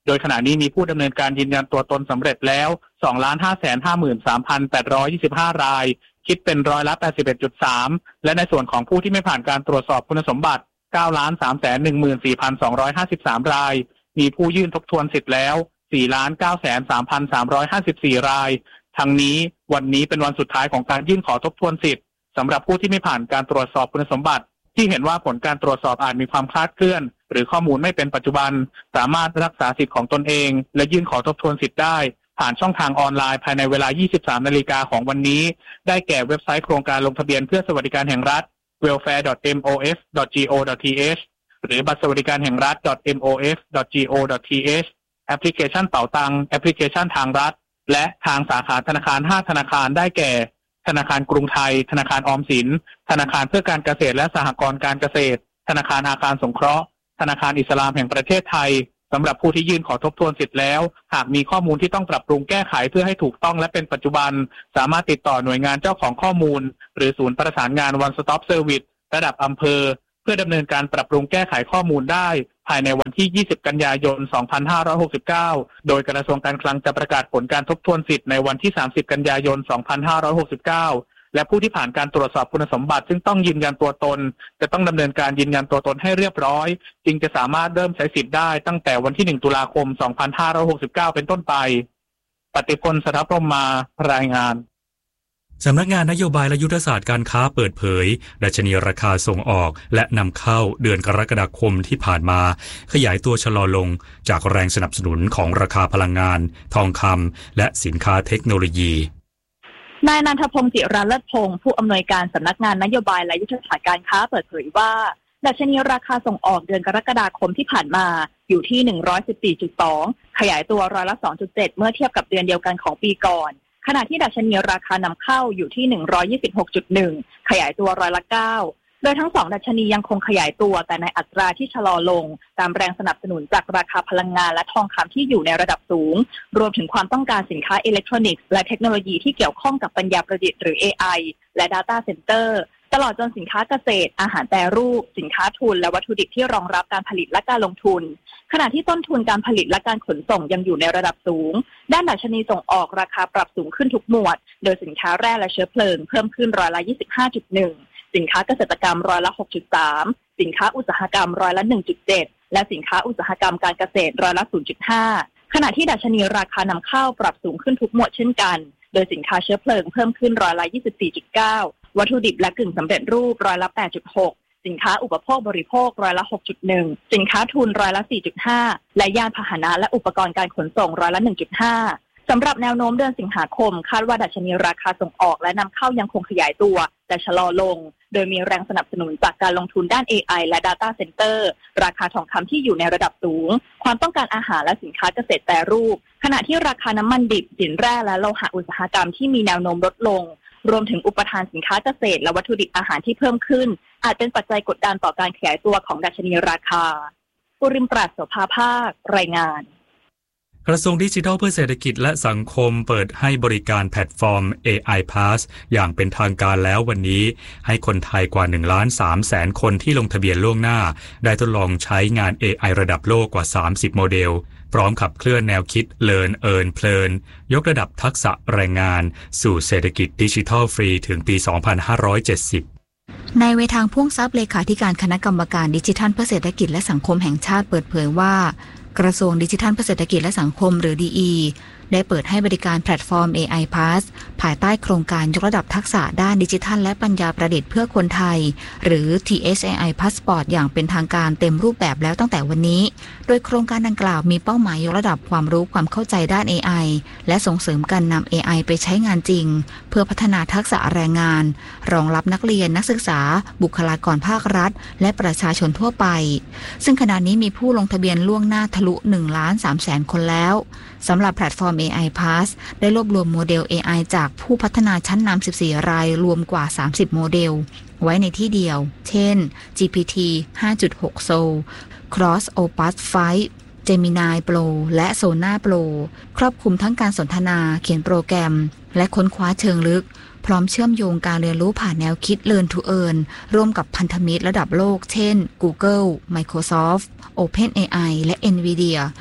โดยขณะนี้มีผู้ดำเนินการยืนยันตัวตนสำเร็จแล้ว สองล้านห้าแสนห้าหมื่นสามพันแปดร้อยยี่สิบห้า รายคิดเป็นร้อยละ แปดสิบเอ็ดจุดสาม และในส่วนของผู้ที่ไม่ผ่านการตรวจสอบคุณสมบัติ เก้าล้านสามแสนหนึ่งหมื่นสี่พันสองร้อยห้าสิบสาม รายมีผู้ยื่นทบทวนสิทธิ์แล้ว สี่ล้านเก้าแสนสามพันสามร้อยห้าสิบสี่ รายทั้งนี้วันนี้เป็นวันสุดท้ายของการยื่นขอทบทวนสิทธิ์สำหรับผู้ที่ไม่ผ่านการตรวจสอบคุณสมบัติที่เห็นว่าผลการตรวจสอบอาจมีความคลาดเคลื่อนหรือข้อมูลไม่เป็นปัจจุบันสามารถรักษาสิทธิ์ของตนเองและยื่นขอทบทวนสิทธิ์ได้ผ่านช่องทางออนไลน์ภายในเวลา ยี่สิบสาม นาฬิกาของวันนี้ได้แก่เว็บไซต์โครงการลงทะเบียนเพื่อสวัสดิการแห่งรัฐ เวลแฟร์ ดอท เอ็ม โอ เอฟ ดอท จี โอ ดอท ที เอช หรือบัตรสวัสดิการแห่งรัฐ ดอท เอ็ม โอ เอฟ ดอท จี โอ ดอท ที เอช แอปพลิเคชันเป๋าตังแอปพลิเคชันทางรัฐและทางสาขาธนาคารห้าธนาคารได้แก่ธนาคารกรุงไทยธนาคารออมสินธนาคารเพื่อการเกษตรและสหกรณ์การเกษตรธนาคารอาคารสงเคราะห์ธนาคารอิสลามแห่งประเทศไทยสำหรับผู้ที่ยื่นขอทบทวนสิทธิ์แล้วหากมีข้อมูลที่ต้องปรับปรุงแก้ไขเพื่อให้ถูกต้องและเป็นปัจจุบันสามารถติดต่อหน่วยงานเจ้าของข้อมูลหรือศูนย์ประสานงาน One Stop Service ระดับอำเภอเพื่อดำเนินการปรับปรุงแก้ไขข้อมูลได้ภายในวันที่ ยี่สิบ กันยายน สองพันห้าร้อยหกสิบเก้า โดยกระทรวงการคลังจะประกาศผลการทบทวนสิทธิ์ในวันที่ สามสิบ กันยายน สองพันห้าร้อยหกสิบเก้า และผู้ที่ผ่านการตรวจสอบคุณสมบัติซึ่งต้องยืนยันตัวตนจะต้องดำเนินการยืนยันตัวตนให้เรียบร้อยจึงจะสามารถเริ่มใช้สิทธิ์ได้ตั้งแต่วันที่ หนึ่ง ตุลาคม สองพันห้าร้อยหกสิบเก้า เป็นต้นไปปฏิพล สถพรหมารายงานสำนักงานนโยบายและยุทธศาสตร์การค้าเปิดเผยดัชนีราคาส่งออกและนำเข้าเดือนกรกฎาคมที่ผ่านมาขยายตัวชะลอลงจากแรงสนับสนุนของราคาพลังงานทองคำและสินค้าเทคโนโลยีนายนันทพงศ์จิราเลิศพงศ์ผู้อำนวยการสำนักงานนโยบายและยุทธศาสตร์การค้าเปิดเผยว่าดัชนีราคาส่งออกเดือนกรกฎาคมที่ผ่านมาอยู่ที่ หนึ่งร้อยสิบสี่จุดสอง ขยายตัวร้อยละ สองจุดเจ็ด เมื่อเทียบกับเดือนเดียวกันของปีก่อนขณะที่ดัชนีราคานำเข้าอยู่ที่ หนึ่งร้อยยี่สิบหกจุดหนึ่ง ขยายตัวร้อยละ เก้า โดยทั้งสองดัชนียังคงขยายตัวแต่ในอัตราที่ชะลอลงตามแรงสนับสนุนจากราคาพลังงานและทองคำที่อยู่ในระดับสูงรวมถึงความต้องการสินค้าอิเล็กทรอนิกส์และเทคโนโลยีที่เกี่ยวข้องกับปัญญาประดิษฐ์หรือ เอ ไอ และ Data Center ตลอดจนสินค้าเกษตรอาหารแปรรูปสินค้าทุนและวัตถุดิบที่รองรับการผลิตและการลงทุนขณะที่ต้นทุนการผลิตและการขนส่งยังอยู่ในระดับสูงด้านดัชนีส่งออกราคาปรับสูงขึ้นทุกหมวดโดยสินค้าแร่และเชื้อเพลิงเพิ่มขึ้นร้อยละ ยี่สิบห้าจุดหนึ่ง สินค้าเกษตรกรรมร้อยละ หกจุดสาม สินค้าอุตสาหกรรมร้อยละ หนึ่งจุดเจ็ด และสินค้าอุตสาหกรรมการเกษตรร้อยละ ศูนย์จุดห้า ขณะที่ดัชนีราคานำเข้าปรับสูงขึ้นทุกหมวดเช่นกันโดยสินค้าเชื้อเพลิงเพิ่มขึ้นร้อยละ ยี่สิบสี่จุดเก้า วัตถุดิบและกึ่งสำเร็จรูปร้อยละ แปดจุดหก สินค้าอุปโภคบริโภคร้อยละ หกจุดหนึ่ง สินค้าทุนร้อยละ สี่จุดห้า และยานพาหนะและอุปกรณ์การขนส่งร้อยละ หนึ่งจุดห้า สำหรับแนวโน้มเดือนสิงหาคมคาดว่าดัชนีราคาส่งออกและนำเข้ายังคงขยายตัวแต่ชะลอลงโดยมีแรงสนับสนุนจากการลงทุนด้าน เอ ไอ และ Data Center ราคาทองคำที่อยู่ในระดับสูงความต้องการอาหารและสินค้าเกษตรแปรรูปขณะที่ราคาน้ำมันดิบสินแร่และโลหะอุตสาหกรรมที่มีแนวโน้มลดลงรวมถึงอุปทานสินค้าเกษตรและวัตถุดิบอาหารที่เพิ่มขึ้นอาจเป็นปัจจัยกดดันต่อการขยายตัวของดัชนีราคาปุริมปราศโสภาภาครายงานกระทรวงดิจิทัลเพื่อเศรษฐกิจและสังคมเปิดให้บริการแพลตฟอร์ม เอ ไอ Pass อย่างเป็นทางการแล้ววันนี้ให้คนไทยกว่า หนึ่งล้านสามแสน คนที่ลงทะเบียนล่วงหน้าได้ทดลองใช้งาน เอ ไอ ระดับโลกกว่า สามสิบ โมเดลพร้อมขับเคลื่อนแนวคิด Learn Earn เพลินยกระดับทักษะแรงงานสู่เศรษฐกิจดิจิทัลฟรีถึงปี สองพันห้าร้อยเจ็ดสิบนายเวทางพ่วงทรัพย์เลขาธิการคณะกรรมการดิจิทัลเพื่อเศรษฐกิจและสังคมแห่งชาติเปิดเผยว่ากระทรวงดิจิทัลเพื่อเศรษฐกิจและสังคมหรือ ดี อี ได้เปิดให้บริการแพลตฟอร์ม เอ ไอ Pass ภายใต้โครงการยกระดับทักษะด้านดิจิทัลและปัญญาประดิษฐ์เพื่อคนไทยหรือ ที เอช เอ ไอ Passport อย่างเป็นทางการเต็มรูปแบบแล้วตั้งแต่วันนี้โดยโครงการดังกล่าวมีเป้าหมายยกระดับความรู้ความเข้าใจด้าน เอ ไอ และส่งเสริมการนำ เอ ไอ ไปใช้งานจริงเพื่อพัฒนาทักษะแรงงานรองรับนักเรียนนักศึกษาบุคลากรภาครัฐและประชาชนทั่วไปซึ่งขณะนี้มีผู้ลงทะเบียนล่วงหน้าทะลุ หนึ่งล้านสามแสน คนแล้วสำหรับแพลตฟอร์ม เอ ไอ Pass ได้รวบรวมโมเดล เอ ไอ จากผู้พัฒนาชั้นนำสิบสี่รายรวมกว่าสามสิบโมเดลไว้ในที่เดียวเช่น จี พี ที ห้าจุดหก Soul Cross Opus ไฟว์ Gemini Pro และ Sona Pro ครอบคลุมทั้งการสนทนาเขียนโปรแกรมและค้นคว้าเชิงลึกพร้อมเชื่อมโยงการเรียนรู้ผ่านแนวคิด Learn to Earn ร่วมกับพันธมิตรระดับโลกเช่น Google Microsoft OpenAI และ Nvidia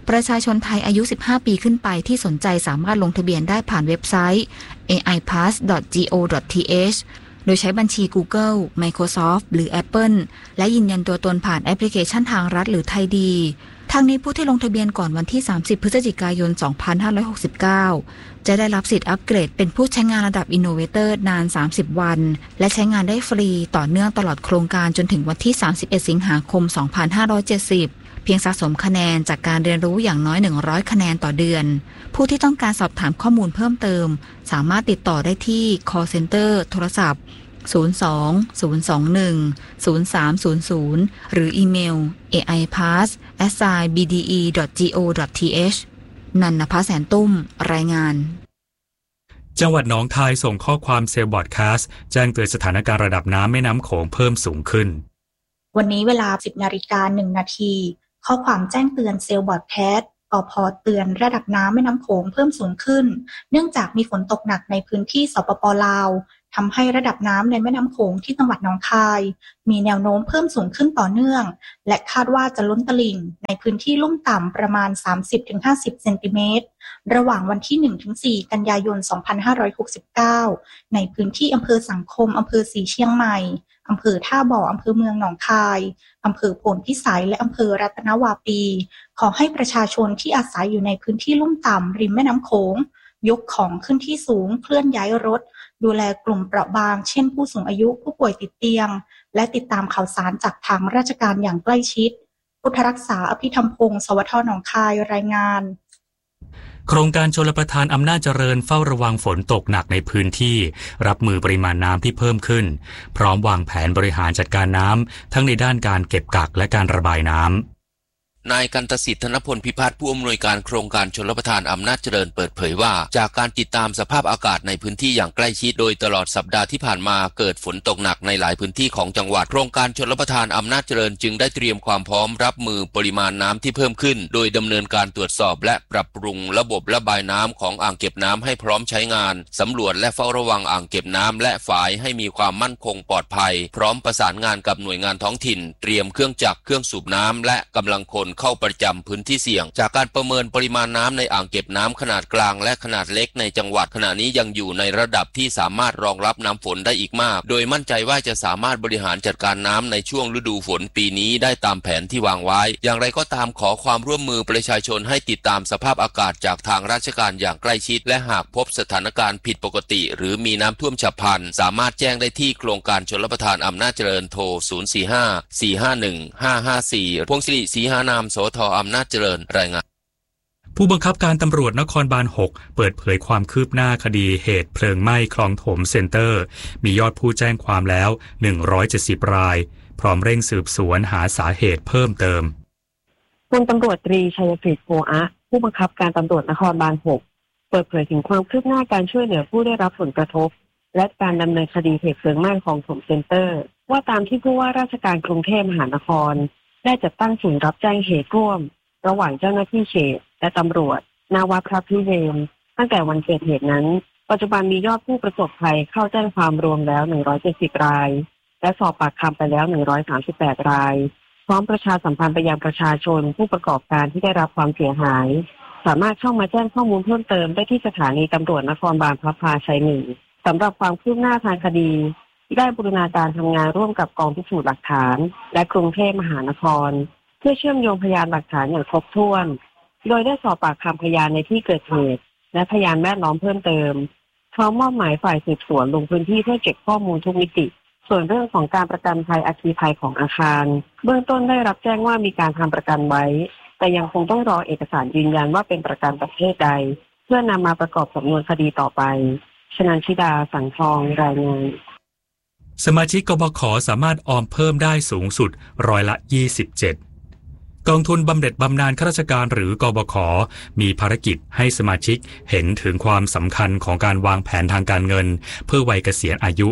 ประชาชนไทยอายุสิบห้าปีขึ้นไปที่สนใจสามารถลงทะเบียนได้ผ่านเว็บไซต์ เอ ไอ พาส ดอท จี โอ ดอท ที เอช โดยใช้บัญชี Google Microsoft หรือ Apple และยืนยันตัวตนผ่านแอปพลิเคชันทางรัฐหรือไทยดีทางนี้ผู้ที่ลงทะเบียนก่อนวันที่สามสิบพฤศจิกายนสองพันห้าร้อยหกสิบเก้าจะได้รับสิทธิ์อัปเกรดเป็นผู้ใช้งานระดับ Innovator นานสามสิบวันและใช้งานได้ฟรีต่อเนื่องตลอดโครงการจนถึงวันที่สามสิบเอ็ดสิงหาคมสองพันห้าร้อยเจ็ดสิบเพียงสะสมคะแนนจากการเรียนรู้อย่างน้อยหนึ่งร้อยคะแนนต่อเดือนผู้ที่ต้องการสอบถามข้อมูลเพิ่มเติมสามารถติดต่อได้ที่ call center โทรศัพท์ศูนย์ สอง ศูนย์ สอง หนึ่ง ศูนย์ สาม ศูนย์ ศูนย์ หรืออีเมล เอ ไอ พาส แอท บี ดี อี ดอท จี โอ ดอท ที เอช นันนภาแสนตุ้มรายงานจังหวัดหนองคายส่งข้อความเซลล์บอดคาสต์แจ้งเตือนสถานการณ์ระดับน้ำแม่น้ำโขงเพิ่มสูงขึ้นวันนี้เวลา สิบนาฬิกาหนึ่งนาทีข้อความแจ้งเตือนเซลล์บอดแคสต์ปพ.เตือนระดับน้ำแม่น้ำโขงเพิ่มสูงขึ้นเนื่องจากมีฝนตกหนักในพื้นที่สปป.ลาวทำให้ระดับน้ำในแม่น้ำโขงที่จังหวัดหนองคายมีแนวโน้มเพิ่มสูงขึ้นต่อเนื่องและคาดว่าจะล้นตลิ่งในพื้นที่ลุ่มต่ำประมาณ สามสิบถึงห้าสิบ เซนติเมตรระหว่างวันที่ หนึ่งถึงสี่ กันยายน สองพันห้าร้อยหกสิบเก้าในพื้นที่อำเภอสังคมอำเภอศรีเชียงใหม่อำเภอท่าบ่ออำเภอเมืองหนองคายอำเภอโพนพิสัยและอำเภอรัตนวาปีขอให้ประชาชนที่อาศัยอยู่ในพื้นที่ลุ่มต่ำริมแม่น้ำโขงยกของขึ้นที่สูงเคลื่อนย้ายรถดูแลกลุ่มเปราะบางเช่นผู้สูงอายุผู้ป่วยติดเตียงและติดตามข่าวสารจากทางราชการอย่างใกล้ชิดพุทธรักษาอภิธรรมพงศ์สวทหนองคายรายงานโครงการชลประทานอำนาจเจริญเฝ้าระวังฝนตกหนักในพื้นที่รับมือปริมาณน้ำที่เพิ่มขึ้นพร้อมวางแผนบริหารจัดการน้ำทั้งในด้านการเก็บกักและการระบายน้ำนายกันตสิทธิ์ธนพลพิพัฒน์ผู้อำนวยการโครงการชลประทานอำนาจเจริญเปิดเผยว่าจากการติดตามสภาพอากาศในพื้นที่อย่างใกล้ชิดโดยตลอดสัปดาห์ที่ผ่านมาเกิดฝนตกหนักในหลายพื้นที่ของจังหวัดโครงการชลประทานอำนาจเจริญจึงได้เตรียมความพร้อมรับมือปริมาณน้ำที่เพิ่มขึ้นโดยดำเนินการตรวจสอบและปรับปรุงระบบระบายน้ำของอ่างเก็บน้ำให้พร้อมใช้งานสำรวจและเฝ้าระวังอ่างเก็บน้ำและฝายให้มีความมั่นคงปลอดภัยพร้อมประสานงานกับหน่วยงานท้องถิ่นเตรียมเครื่องจักรเครื่องสูบน้ำและกำลังคนเข้าประจำพื้นที่เสี่ยงจากการประเมินปริมาณน้ำในอ่างเก็บน้ำขนาดกลางและขนาดเล็กในจังหวัดขณะนี้ยังอยู่ในระดับที่สามารถรองรับน้ำฝนได้อีกมากโดยมั่นใจว่าจะสามารถบริหารจัดการน้ำในช่วงฤดูฝนปีนี้ได้ตามแผนที่วางไว้อย่างไรก็ตามขอความร่วมมือประชาชนให้ติดตามสภาพอากาศจากทางราชการอย่างใกล้ชิดและหากพบสถานการณ์ผิดปกติหรือมีน้ำท่วมฉับพลันสามารถแจ้งได้ที่โครงการชลประทานอำนาจเจริญโทรศูนย์ สี่ ห้า สี่ ห้า หนึ่ง ห้า ห้า สี่พงศิริศรีหานามสทอำนาจเจริญรายงานผู้บังคับการตำรวจนครบาลหกเปิดเผยความคืบหน้าคดีเหตุเพลิงไหม้คลองถมเซ็นเตอร์มียอดผู้แจ้งความแล้วหนึ่งร้อยเจ็ดสิบรายพร้อมเร่งสืบสวนหาสาเหตุเพิ่มเติมพลตำรวจตรีชัยศิษฐ์โพอะผู้บังคับการตำรวจนครบาลหกเปิดเผยถึงความคืบหน้าการช่วยเหลือผู้ได้รับผลกระทบและการดำเนินคดีเหตุเพลิงไหม้คลองถมเซ็นเตอร์ว่าตามที่ผู้ว่าราชการกรุงเทพมหานครได้จัดตั้งศูนย์รับแจ้งเหตุร่วมระหว่างเจ้าหน้าที่เขตและตำรวจณ วัดพระพิเรนตั้งแต่วันเกิดเหตุนั้นปัจจุบันมียอดผู้ประสบภัยเข้าแจ้งความรวมแล้วหนึ่งร้อยเจ็ดสิบรายและสอบปากคำไปแล้วหนึ่งร้อยสามสิบแปดรายพร้อมประชาสัมพันธ์ไปยังประชาชนผู้ประกอบการที่ได้รับความเสียหายสามารถเข้ามาแจ้งข้อมูลเพิ่มเติมได้ที่สถานีตำรวจนครบาลพระพาชัยหนึ่งสำหรับความคืบหน้าทางคดีได้บูรณาการทำงานร่วมกับกองพิสูจน์หลักฐานและกรุงเทพมหานครเพื่อเชื่อมโยงพยานหลักฐานอย่างครบถ้วนโดยได้สอบปากคำพยานในที่เกิดเหตุและพยานแวดล้อมเพิ่มเติมพร้อมมอบหมายฝ่ายสืบสวนลงพื้นที่เพื่อเก็บข้อมูลทุกมิติส่วนเรื่องของการประกันภัยอัคคีภัยของอาคารเบื้องต้นได้รับแจ้งว่ามีการทำประกันไว้แต่ยังคงต้องรอเอกสารยืนยันว่าเป็นประกันประเภทใดเพื่อนำมาประกอบสำนวนคดีต่อไปชนันชิดาสังทองรายงานสมาชิกกบข.สามารถออมเพิ่มได้สูงสุดร้อยละยี่สิบเจ็ดกองทุนบำเหน็จบำนาญข้าราชการหรือกบข.มีภารกิจให้สมาชิกเห็นถึงความสำคัญของการวางแผนทางการเงินเพื่อวัยเกษียณอายุ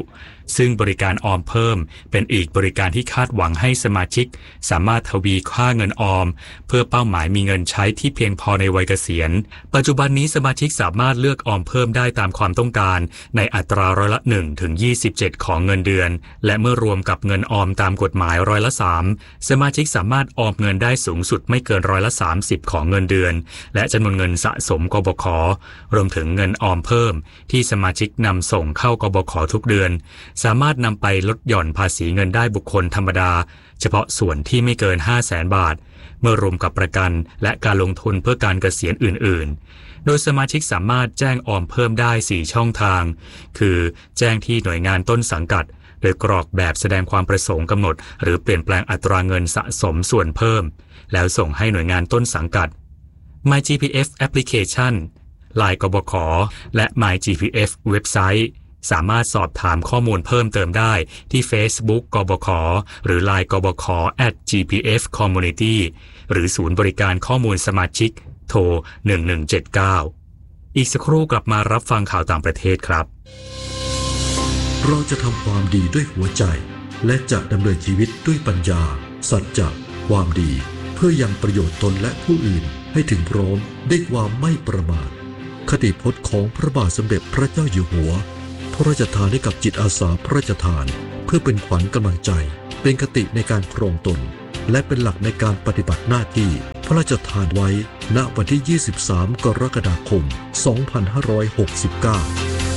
ซึ่งบริการออมเพิ่มเป็นอีกบริการที่คาดหวังให้สมาชิกสามารถทวีค่าเงินออมเพื่อเป้าหมายมีเงินใช้ที่เพียงพอในวัยเกษียณปัจจุบันนี้สมาชิกสามารถเลือกออมเพิ่มได้ตามความต้องการในอัตราร้อยละหนึ่งถึงยี่สิบเจ็ดของเงินเดือนและเมื่อรวมกับเงินออมตามกฎหมายร้อยละสามสมาชิกสามารถออมเงินได้สูงสุดไม่เกินร้อยละสามสิบของเงินเดือนและจำนวนเงินสะสมกบข.รวมถึงเงินออมเพิ่มที่สมาชิกนำส่งเข้ากบข.ทุกเดือนสามารถนำไปลดหย่อนภาษีเงินได้บุคคลธรรมดาเฉพาะส่วนที่ไม่เกิน ห้าแสน บาทเมื่อรวมกับประกันและการลงทุนเพื่อการเกษียณอื่นๆโดยสมาชิกสามารถแจ้งออมเพิ่มได้สี่ช่องทางคือแจ้งที่หน่วยงานต้นสังกัดโดยกรอกแบบแสดงความประสงค์กำหนดหรือเปลี่ยนแปลงอัตราเงินสะสมส่วนเพิ่มแล้วส่งให้หน่วยงานต้นสังกัด My จี พี เอฟ Application ไลน์ กบข.และ My จี พี เอฟ เว็บไซต์สามารถสอบถามข้อมูลเพิ่มเติมได้ที่ Facebook กบข.หรือ ไลน์ กบข. แอท จี พี เอฟ คอมมูนิตี้ หรือศูนย์บริการข้อมูลสมาชิกโทรหนึ่งหนึ่งเจ็ดเก้าอีกสักครู่กลับมารับฟังข่าวต่างประเทศครับเราจะทำความดีด้วยหัวใจและจะดำเนินชีวิตด้วยปัญญาสัจจะความดีเพื่อยังประโยชน์ตนและผู้อื่นให้ถึงพร้อมด้วยความไม่ประมาทคติพจน์ของพระบาทสมเด็จพระเจ้าอยู่หัวพระราชทานให้กับจิตอาสาพระราชทานเพื่อเป็นขวัญกำลังใจเป็นคติในการครองตนและเป็นหลักในการปฏิบัติหน้าที่พระราชทานไว้ณวันที่ยี่สิบสามกรกฎาคมสองพันห้าร้อยหกสิบเก้า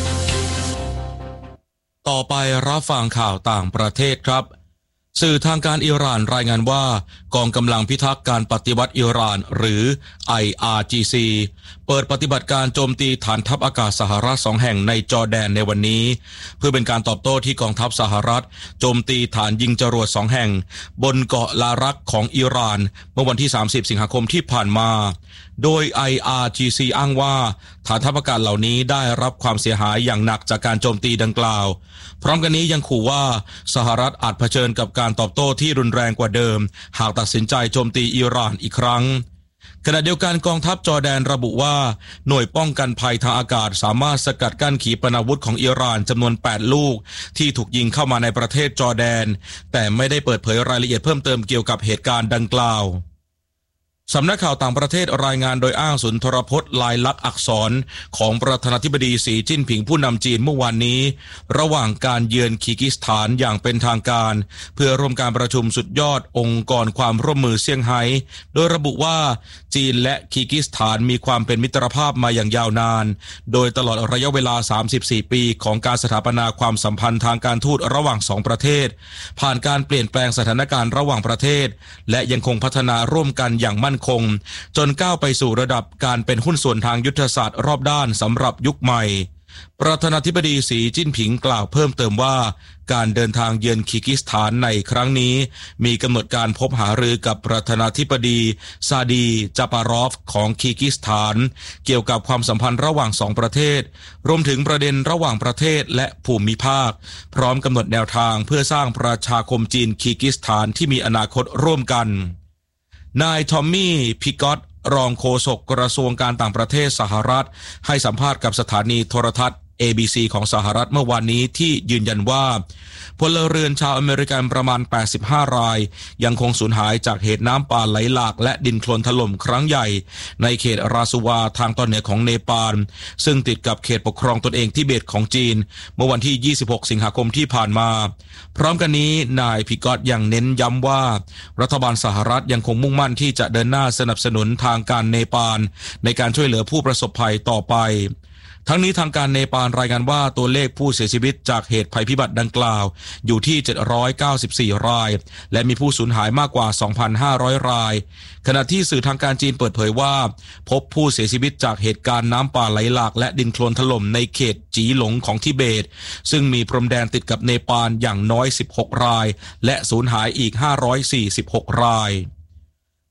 ต่อไปรับฟังข่าวต่างประเทศครับสื่อทางการอิหร่านรายงานว่ากองกำลังพิทักษ์การปฏิวัติอิหร่านหรือ ไอ อาร์ จี ซี เปิดปฏิบัติการโจมตีฐานทัพอากาศสหรัฐสองแห่งในจอร์แดนในวันนี้เพื่อเป็นการตอบโต้ที่กองทัพสหรัฐโจมตีฐานยิงจรวดสองแห่งบนเกาะลารักของอิหร่านเมื่อวันที่สามสิบสิงหาคมที่ผ่านมาโดย ไอ อาร์ จี ซี อ้างว่าฐานทัพอากาศเหล่านี้ได้รับความเสียหายอย่างหนักจากการโจมตีดังกล่าวพร้อมกันนี้ยังขู่ว่าสหรัฐอาจเผชิญกับการตอบโต้ที่รุนแรงกว่าเดิมหากตัดสินใจโจมตีอิหร่านอีกครั้งขณะเดียวกันกองทัพจอร์แดนระบุว่าหน่วยป้องกันภัยทางอากาศสามารถสกัดกั้นขีปนาวุธของอิหร่านจำนวนแปดลูกที่ถูกยิงเข้ามาในประเทศจอร์แดนแต่ไม่ได้เปิดเผยรายละเอียดเพิ่มเติมเกี่ยวกับเหตุการณ์ดังกล่าวสำนักข่าวต่างประเทศรายงานโดยอ้างสุนทรพจน์ลายลักษณ์อักษรของประธานาธิบดีสีจิ้นผิงผู้นำจีนเมื่อวานนี้ระหว่างการเยือนคีร์กิสถานอย่างเป็นทางการเพื่อร่วมการประชุมสุดยอดองค์กรความร่วมมือเซี่ยงไฮ้โดยระบุว่าจีนและคีร์กิสถานมีความเป็นมิตรภาพมาอย่างยาวนานโดยตลอดระยะเวลาสามสิบสี่ปีของการสถาปนาความสัมพันธ์ทางการทูตระหว่างสองประเทศผ่านการเปลี่ยนแปลงสถานการณ์ระหว่างประเทศและยังคงพัฒนาร่วมกันอย่างมั่นคงจนก้าวไปสู่ระดับการเป็นหุ้นส่วนทางยุทธศาสตร์รอบด้านสำหรับยุคใหม่ประธานาธิบดีสีจิ้นผิงกล่าวเพิ่มเติมว่าการเดินทางเยือนคีร์กิสถานในครั้งนี้มีกำหนดการพบหารือกับประธานาธิบดีซาดีจาปารอฟของคีร์กิสถานเกี่ยวกับความสัมพันธ์ระหว่างสองประเทศรวมถึงประเด็นระหว่างประเทศและภูมิภาคพร้อมกำหนดแนวทางเพื่อสร้างประชาคมจีนคีร์กิสถานที่มีอนาคตร่วมกันนายทอมมี่พิกอตรองโฆษกกระทรวงการต่างประเทศสหรัฐให้สัมภาษณ์กับสถานีโทรทัศน์ เอ บี ซี ของสหรัฐเมื่อวานนี้ที่ยืนยันว่าพลเรือนชาวอเมริกันประมาณแปดสิบห้ารายยังคงสูญหายจากเหตุน้ำป่าไหลหลากและดินโคลนถล่มครั้งใหญ่ในเขตราสุวาทางตอนเหนือของเนปาลซึ่งติดกับเขตปกครองตนเองทิเบตของจีนเมื่อวันที่ยี่สิบหกสิงหาคมที่ผ่านมาพร้อมกันนี้นายพิกอตยังเน้นย้ำว่ารัฐบาลสหรัฐยังคงมุ่งมั่นที่จะเดินหน้าสนับสนุนทางการเนปาลในการช่วยเหลือผู้ประสบภัยต่อไปทั้งนี้ทางการเนปาลรายงานว่าตัวเลขผู้เสียชีวิตจากเหตุภัยพิบัติดังกล่าวอยู่ที่เจ็ดร้อยเก้าสิบสี่รายและมีผู้สูญหายมากกว่า สองพันห้าร้อย รายขณะที่สื่อทางการจีนเปิดเผยว่าพบผู้เสียชีวิตจากเหตุการณ์น้ำป่าไหลหลากและดินโคลนถล่มในเขตจีหลงของทิเบตซึ่งมีพรมแดนติดกับเนปาลอย่างน้อยสิบหกรายและสูญหายอีกห้าร้อยสี่สิบหกรายก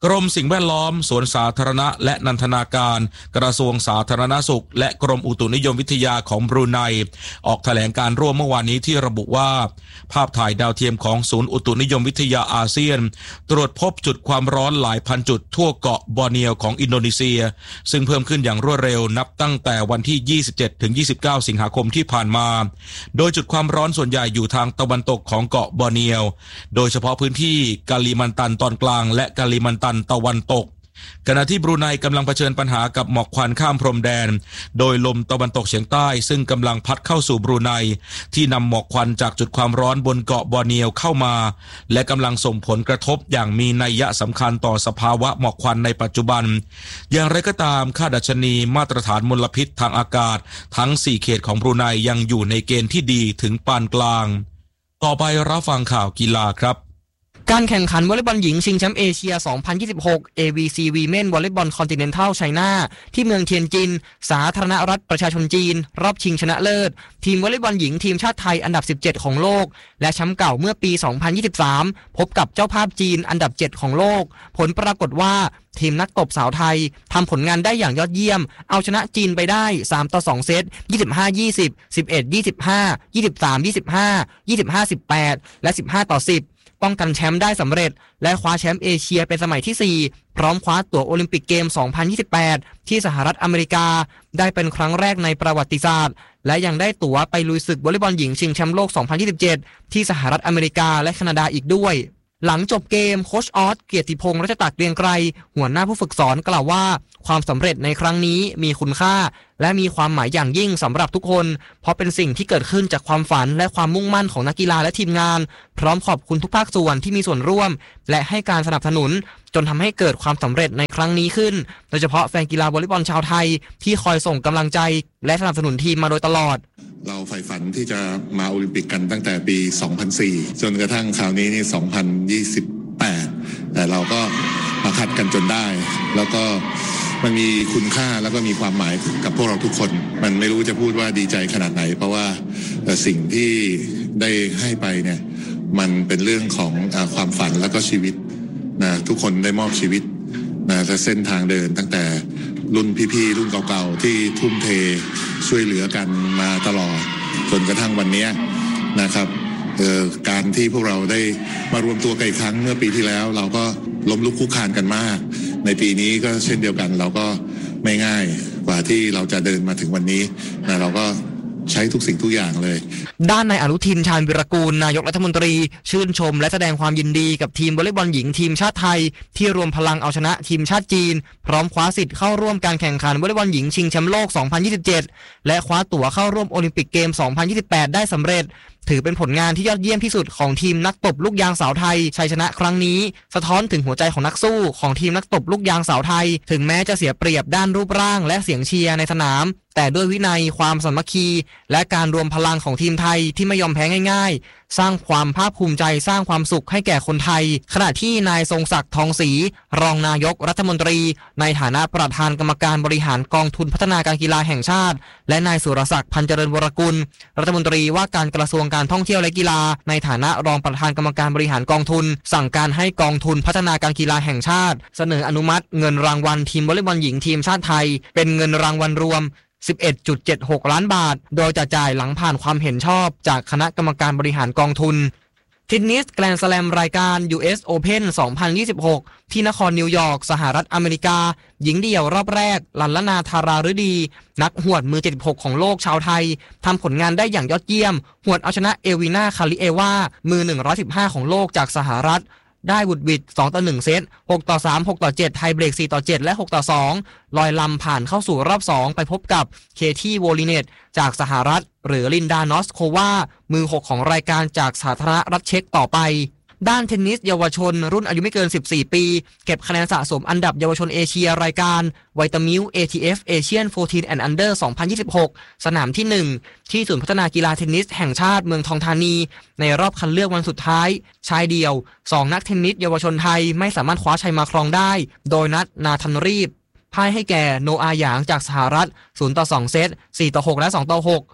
กรมสิ่งแวดล้อมสวนสาธารณะและนันทนาการกระทรวงสาธารณสุขและกรมอุตุนิยมวิทยาของบรูไนออกแถลงการร่วมเมื่อวานนี้ที่ระบุว่าภาพถ่ายดาวเทียมของศูนย์อุตุนิยมวิทยาอาเซียนตรวจพบจุดความร้อนหลายพันจุดทั่วเกาะบอร์เนียวของอินโดนีเซียซึ่งเพิ่มขึ้นอย่างรวดเร็วนับตั้งแต่วันที่ยี่สิบเจ็ดถึงยี่สิบเก้าสิงหาคมที่ผ่านมาโดยจุดความร้อนส่วนใหญ่อยู่ทางตะวันตกของเกาะบอร์เนียวโดยเฉพาะพื้นที่กาลิมันตันตอนกลางและกาลิมันตันตะวันตกขณะที่บรูไนกำลังเผชิญปัญหากับหมอกควันข้ามพรมแดนโดยลมตะวันตกเฉียงใต้ซึ่งกำลังพัดเข้าสู่บรูไนที่นำหมอกควันจากจุดความร้อนบนเกาะบอร์เนียวเข้ามาและกำลังส่งผลกระทบอย่างมีนัยสำคัญต่อสภาวะหมอกควันในปัจจุบันอย่างไรก็ตามค่าดัชนีมาตรฐานมลพิษทางอากาศทั้งสี่เขตของบรูไนยังอยู่ในเกณฑ์ที่ดีถึงปานกลางต่อไปรับฟังข่าวกีฬาครับการแข่งขันวอลเลย์บอลหญิงชิงแชมป์เอเชีย สองพันยี่สิบหก เอ วี ซี Women Volleyball Continental China ที่เมืองเทียนจินสาธารณรัฐประชาชนจีนรอบชิงชนะเลิศทีมวอลเลย์บอลหญิงทีมชาติไทยอันดับสิบเจ็ดของโลกและแชมป์เก่าเมื่อปี สองพันยี่สิบสาม พบกับเจ้าภาพจีนอันดับเจ็ดของโลกผลปรากฏว่าทีมนักตบสาวไทยทำผลงานได้อย่างยอดเยี่ยมเอาชนะจีนไปได้สามต่อสองเซต ยี่สิบห้า ยี่สิบ สิบเอ็ด ยี่สิบห้า ยี่สิบสาม ยี่สิบห้า ยี่สิบห้า สิบแปดและสิบห้าต่อสิบป้องกันแชมป์ได้สำเร็จและคว้าแชมป์เอเชียเป็นสมัยที่สี่พร้อมคว้าตั๋วโอลิมปิกเกม สองพันยี่สิบแปด ที่สหรัฐอเมริกาได้เป็นครั้งแรกในประวัติศาสตร์และยังได้ตั๋วไปลุยศึกวอลเลย์บอลหญิงชิงแชมป์โลก สองพันยี่สิบเจ็ด ที่สหรัฐอเมริกาและแคนาดาอีกด้วยหลังจบเกมโค้ชออสเกียรติพงษ์รัชตากเกรียงไกรหัวหน้าผู้ฝึกสอนกล่าวว่าความสำเร็จในครั้งนี้มีคุณค่าและมีความหมายอย่างยิ่งสำหรับทุกคนเพราะเป็นสิ่งที่เกิดขึ้นจากความฝันและความมุ่งมั่นของนักกีฬาและทีมงานพร้อมขอบคุณทุกภาคส่วนที่มีส่วนร่วมและให้การสนับสนุนจนทำให้เกิดความสำเร็จในครั้งนี้ขึ้นโดยเฉพาะแฟนกีฬาวอลเลย์บอลชาวไทยที่คอยส่งกำลังใจและสนับสนุนทีมมาโดยตลอดเราใฝ่ฝันที่จะมาโอลิมปิกกันตั้งแต่ปี สองพันสี่ จนกระทั่งคราวนี้นี่ สองพันยี่สิบแปด แต่เราก็มาคัดกันจนได้แล้วก็มันมีคุณค่าแล้วก็มีความหมายกับพวกเราทุกคนมันไม่รู้จะพูดว่าดีใจขนาดไหนเพราะว่าสิ่งที่ได้ให้ไปเนี่ยมันเป็นเรื่องของความฝันแล้วก็ชีวิตนะทุกคนได้มอบชีวิตนะและเส้นทางเดินตั้งแต่รุ่นพี่ๆรุ่นเก่าๆที่ทุ่มเทช่วยเหลือกันมาตลอดจนกระทั่งวันนี้นะครับการที่พวกเราได้มารวมตัวกันอีกครั้งเมื่อปีที่แล้วเราก็ล้มลุกคลุกคลานกันมากในปีนี้ก็เช่นเดียวกันเราก็ไม่ง่ายกว่าที่เราจะเดินมาถึงวันนี้นะเราก็ใช้ทุกสิ่งทุกอย่างเลยด้านนายอนุทินชาญวิรกูลนายกรัฐมนตรีชื่นชมและแสดงความยินดีกับทีมวอลเลย์บอลหญิงทีมชาติไทยที่รวมพลังเอาชนะทีมชาติจีนพร้อมคว้าสิทธิ์เข้าร่วมการแข่งขันวอลเลย์บอลหญิงชิงแชมป์โลก สองพันยี่สิบเจ็ด และคว้าตั๋วเข้าร่วมโอลิมปิกเกม สองพันยี่สิบแปด ได้สำเร็จถือเป็นผลงานที่ยอดเยี่ยมที่สุดของทีมนักตบลูกยางสาวไทยชัยชนะครั้งนี้สะท้อนถึงหัวใจของนักสู้ของทีมนักตบลูกยางสาวไทยถึงแม้จะเสียเปรียบด้านรูปร่างและเสียงเชียร์ในสนามแต่ด้วยวินัยความสามัคคีและการรวมพลังของทีมไทยที่ไม่ยอมแพ้ง่ายๆสร้างความภาคภูมิใจสร้างความสุขให้แก่คนไทยขณะที่นายทรงศักดิ์ทองศรีรองนายกรัฐมนตรีในฐานะประธานกรรมการบริหารกองทุนพัฒนาการกีฬาแห่งชาติและนายสุรศักดิ์พันเจริญวรกุลรัฐมนตรีว่าการกระทรวงการท่องเที่ยวและกีฬาในฐานะรองประธานกรรมการบริหารกองทุนสั่งการให้กองทุนพัฒนาการกีฬาแห่งชาติเสนออนุมัติเงินรางวัลทีมวอลเลย์บอลหญิงทีมชาติไทยเป็นเงินรางวัลรวมสิบเอ็ดจุดเจ็ดหก ล้านบาทโดยจะจ่ายหลังผ่านความเห็นชอบจากคณะกรรมการบริหารกองทุนเทนนิสแกรนด์สแลมรายการ ยู เอส Open สองพันยี่สิบหก ที่นครนิวยอร์กสหรัฐอเมริกาหญิงเดี่ยวรอบแรกลัลลนาธาราฤดีนักหวดมือเจ็ดสิบหกของโลกชาวไทยทำผลงานได้อย่างยอดเยี่ยมหวดเอาชนะเอวินาคาลิเอวามือหนึ่งร้อยสิบห้าของโลกจากสหรัฐได้บุดบิดสองต่อหนึ่งเซตหกต่อสาม หกต่อเจ็ดไทเบรกสี่ต่อเจ็ดและหกต่อสองลอยลำผ่านเข้าสู่รอบสองไปพบกับเคที่โวลิเนตจากสหรัฐหรือลินดานอสโความือหกของรายการจากสาธารณรัฐเช็กต่อไปด้านเทนนิสเยาวชนรุ่นอายุไม่เกินสิบสี่ปีเก็บคะแนนสะสมอันดับเยาวชนเอเชียรายการไวตามิล เอ ที เอฟ Asian สิบสี่ and Under สองพันยี่สิบหกสนามที่หนึ่งที่ศูนย์พัฒนากีฬาเทนนิสแห่งชาติเมืองทองธานีในรอบคัดเลือกวันสุดท้ายชายเดี่ยวสองนักเทนนิสเยาวชนไทยไม่สามารถคว้าชัยมาครองได้โดยนัทนาธันรีบพ่ายให้แก่โนอาหยางจากสหรัฐศูนย์ต่อสองเซตสี่ต่อหกและสองต่อหก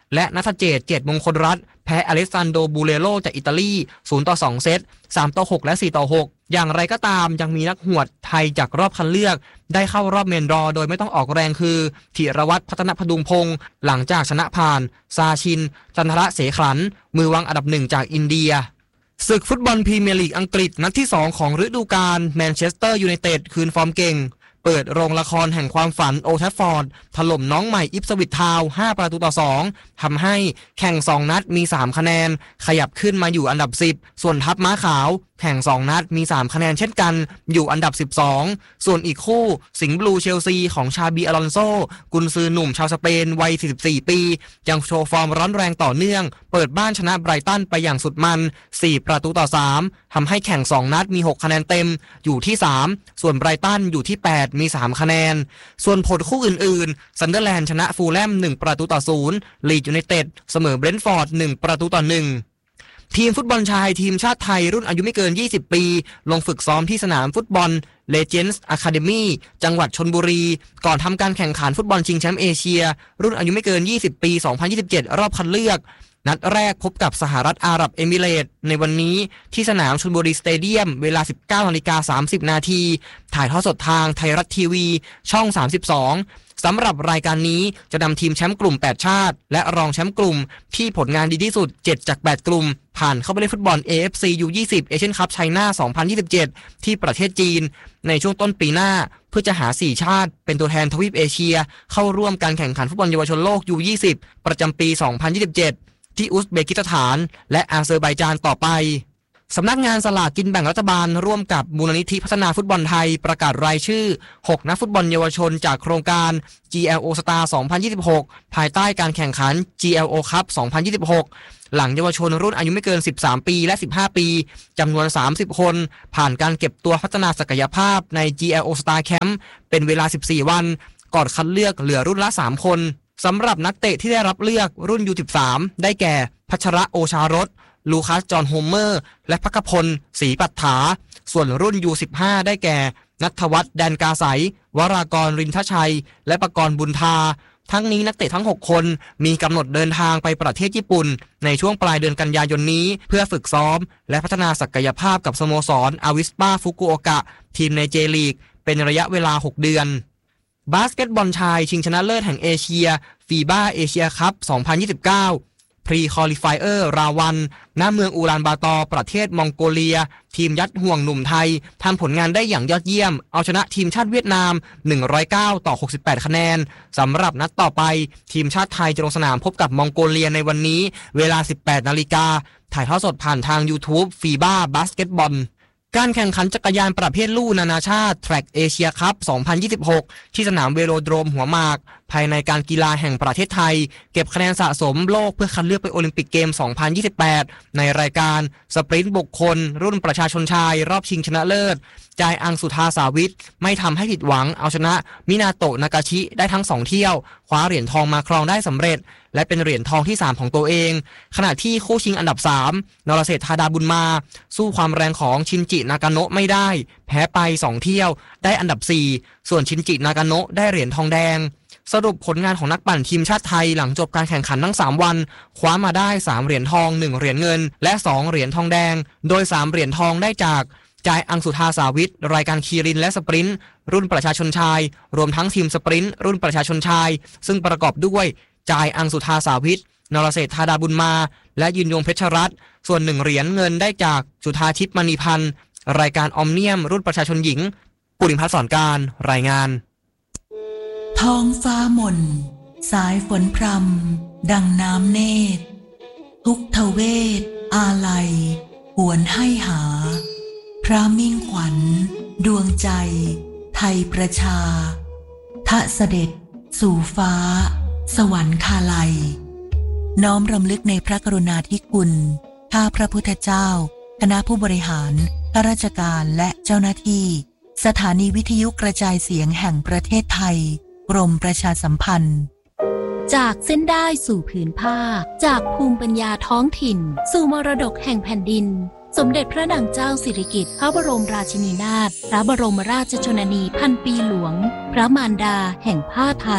และนัทเจตเจตมงคลรัตน์แพ้อเล็กซานโดบูเลโรจากอิตาลีศูนย์ต่อสองเซตสามต่อหกและสี่ต่อหกอย่างไรก็ตามยังมีนักหวดไทยจากรอบคัดเลือกได้เข้ารอบเมนดรอโดยไม่ต้องออกแรงคือธีรวัตรพัฒนพดุงพงศ์หลังจากชนะผ่านซาชินจันทระเสขลันมือวางอันดับหนึ่งจากอินเดียศึกฟุตบอลพรีเมียร์ลีกอังกฤษนัดที่สองของฤดูกาลแมนเชสเตอร์ยูไนเต็ดคืนฟอร์มเก่งเปิดโรงละครแห่งความฝันโอลด์แทรฟฟอร์ดถล่มน้องใหม่อิปสวิชทาวน์ห้าประตูต่อสองทำให้แข่งสองนัดมีสามคะแนนขยับขึ้นมาอยู่อันดับสิบส่วนทัพม้าขาวแข่งสองนัดมีสามคะแนนเช่นกันอยู่อันดับสิบสองส่วนอีกคู่สิงห์บลูเชลซีของชาบีอลอนโซกุนซือหนุ่มชาวสเปนวัยสี่สิบสี่ปียังโชว์ฟอร์มร้อนแรงต่อเนื่องเปิดบ้านชนะไบรตันไปอย่างสุดมันสี่ประตูต่อสามทำให้แข่งสองนัดมีหกคะแนนเต็มอยู่ที่สามส่วนไบรตันอยู่ที่แปดมีสามคะแนนส่วนผลคู่อื่นๆซันเดอร์แลนด์ชนะฟูลแลมหนึ่งประตูต่อศูนย์ลีดยูไนเต็ดเสมอเบรนท์ฟอร์ดหนึ่งประตูต่อหนึ่งทีมฟุตบอลชายทีมชาติไทยรุ่นอายุไม่เกินยี่สิบปีลงฝึกซ้อมที่สนามฟุตบอล Legends Academy จังหวัดชลบุรีก่อนทำการแข่งขันฟุตบอลชิงแชมป์เอเชียรุ่นอายุไม่เกินยี่สิบปีสองพันยี่สิบเจ็ดรอบคัดเลือกนัดแรกพบกับสหรัฐอาหรับเอมิเรตส์ในวันนี้ที่สนามชลบุรีสเตเดียมเวลา สิบเก้านาฬิกาสามสิบนาทีถ่ายทอดสดทางไทยรัฐทีวีช่องสามสิบสองสำหรับรายการนี้จะนำทีมแชมป์กลุ่มแปดชาติและรองแชมป์กลุ่มที่ผลงานดีที่สุดเจ็ดจากแปดกลุ่มผ่านเข้าไปเล่นฟุตบอล เอ เอฟ ซี ยู ยี่สิบ Asian Cup China สองพันยี่สิบเจ็ดที่ประเทศจีนในช่วงต้นปีหน้าเพื่อจะหาสี่ชาติเป็นตัวแทนทวีปเอเชียเข้าร่วมการแข่งขันฟุตบอลเยาวชนโลก ยู ยี่สิบ ประจำปี สองพันยี่สิบเจ็ดที่อุซเบกิสถานและอาเซอร์ไบจานต่อไปสำนักงานสลากกินแบ่งรัฐบาลร่วมกับมูลนิธิพัฒนาฟุตบอลไทยประกาศรายชื่อหกนักฟุตบอลเยาวชนจากโครงการ จี แอล โอ Star สองพันยี่สิบหกภายใต้การแข่งขัน จี แอล โอ Cup สองพันยี่สิบหกหลังเยาวชนรุ่นอายุไม่เกินสิบสามปีและสิบห้าปีจำนวนสามสิบคนผ่านการเก็บตัวพัฒนาศักยภาพใน จี แอล โอ Star Camp เป็นเวลาสิบสี่วันก่อนคัดเลือกเหลือรุ่นละสามคนสำหรับนักเตะที่ได้รับเลือกรุ่น ยู สิบสาม ได้แก่พัชระโอชารสลูคัสจอห์นโฮมเมอร์และภักพลศรีปัฏฐาส่วนรุ่น ยู สิบห้า ได้แก่ณัฐวัฒน์แดนกาไสวรากรรินทชัยและปกรณ์บุญทาทั้งนี้นักเตะทั้งหกคนมีกำหนดเดินทางไปประเทศญี่ปุ่นในช่วงปลายเดือนกันยายนนี้เพื่อฝึกซ้อมและพัฒนาศักยภาพกับสโมสรอาวิสปาฟุกุโอกะทีมในเจลีกเป็นระยะเวลาหกเดือนบาสเกตบอลชายชิงชนะเลิศแห่งเอเชียฟีบ้าเอเชียคัพสองพันยี่สิบเก้าพรีคอลิฟายเออร์ราวันณเมืองอูลานบาตอร์ประเทศมองโกเลียทีมยัดห่วงหนุ่มไทยทำผลงานได้อย่างยอดเยี่ยมเอาชนะทีมชาติเวียดนามหนึ่งร้อยเก้าต่อหกสิบแปดคะแนนสำหรับนัดต่อไปทีมชาติไทยจะลงสนามพบกับมองโกเลียในวันนี้เวลา สิบแปดนาฬิกาถ่ายทอดสดผ่านทาง YouTube ฟีบ้าบาสเกตบอลการแข่งขันจักรยานประเภทลู่นานาชาติ Track Asia Cup สองพันยี่สิบหกที่สนามเวโลโดรมหัวหมากภายในการกีฬาแห่งประเทศไทยเก็บคะแนนสะสมโลกเพื่อคัดเลือกไปโอลิมปิกเกม สองพันยี่สิบแปดในรายการสปรินต์บุคคลรุ่นประชาชนชายรอบชิงชนะเลิศจายอังสุธาสาวิทไม่ทำให้ผิดหวังเอาชนะมินาโตะนากาชิได้ทั้งสองเที่ยวคว้าเหรียญทองมาครองได้สำเร็จและเป็นเหรียญทองที่สามของตัวเองขณะที่คู่ชิงอันดับสามนรเศรษฐาดาบุญมาสู้ความแรงของชินจินากาโนะไม่ได้แพ้ไปสองเที่ยวได้อันดับสี่ส่วนชินจินากาโนะได้เหรียญทองแดงสรุปผลงานของนักปั่นทีมชาติไทยหลังจบการแข่งขันทั้งสามวันคว้ามาได้สามเหรียญทองหนึ่งเหรียญเงินและสองเหรียญทองแดงโดยสามเหรียญทองได้จากจายอังสุธาสาวิทรายการคีรินและสปรินต์รุ่นประชาชนชายรวมทั้งทีมสปรินต์รุ่นประชาชนชายซึ่งประกอบด้วยจายอังสุธาสาวิทนรเศรษฐาดาบุญมาและยืนยงเพชรรัตน์ส่วนหนึ่งเหรียญเงินได้จากจุธาทิพย์มณีพันธ์รายการออมเนียมรุ่นประชาชนหญิงปุริพัฒน์สอนการรายงานท้องฟ้าหม่นสายฝนพรำดังน้ำเนตรทุกทเวทอาลัยหวนให้หาพระมิ่งขวัญดวงใจไทยประชาทะเสด็จสู่ฟ้าสวรรคาลัยน้อมรำลึกในพระกรุณาธิคุณข้าพระพุทธเจ้าคณะผู้บริหารข้าราชการและเจ้าหน้าที่สถานีวิทยุกระจายเสียงแห่งประเทศไทยกรมประชาสัมพันธ์จากเส้นได้สู่ผืนผ้าจากภูมิปัญญาท้องถิ่นสู่มรดกแห่งแผ่นดินสมเด็จพระนางเจ้าสิริกิติ์พระบรมราชินีนาถพระบรมราชชนนีพันปีหลวงพระมารดาแห่งผ้าไทย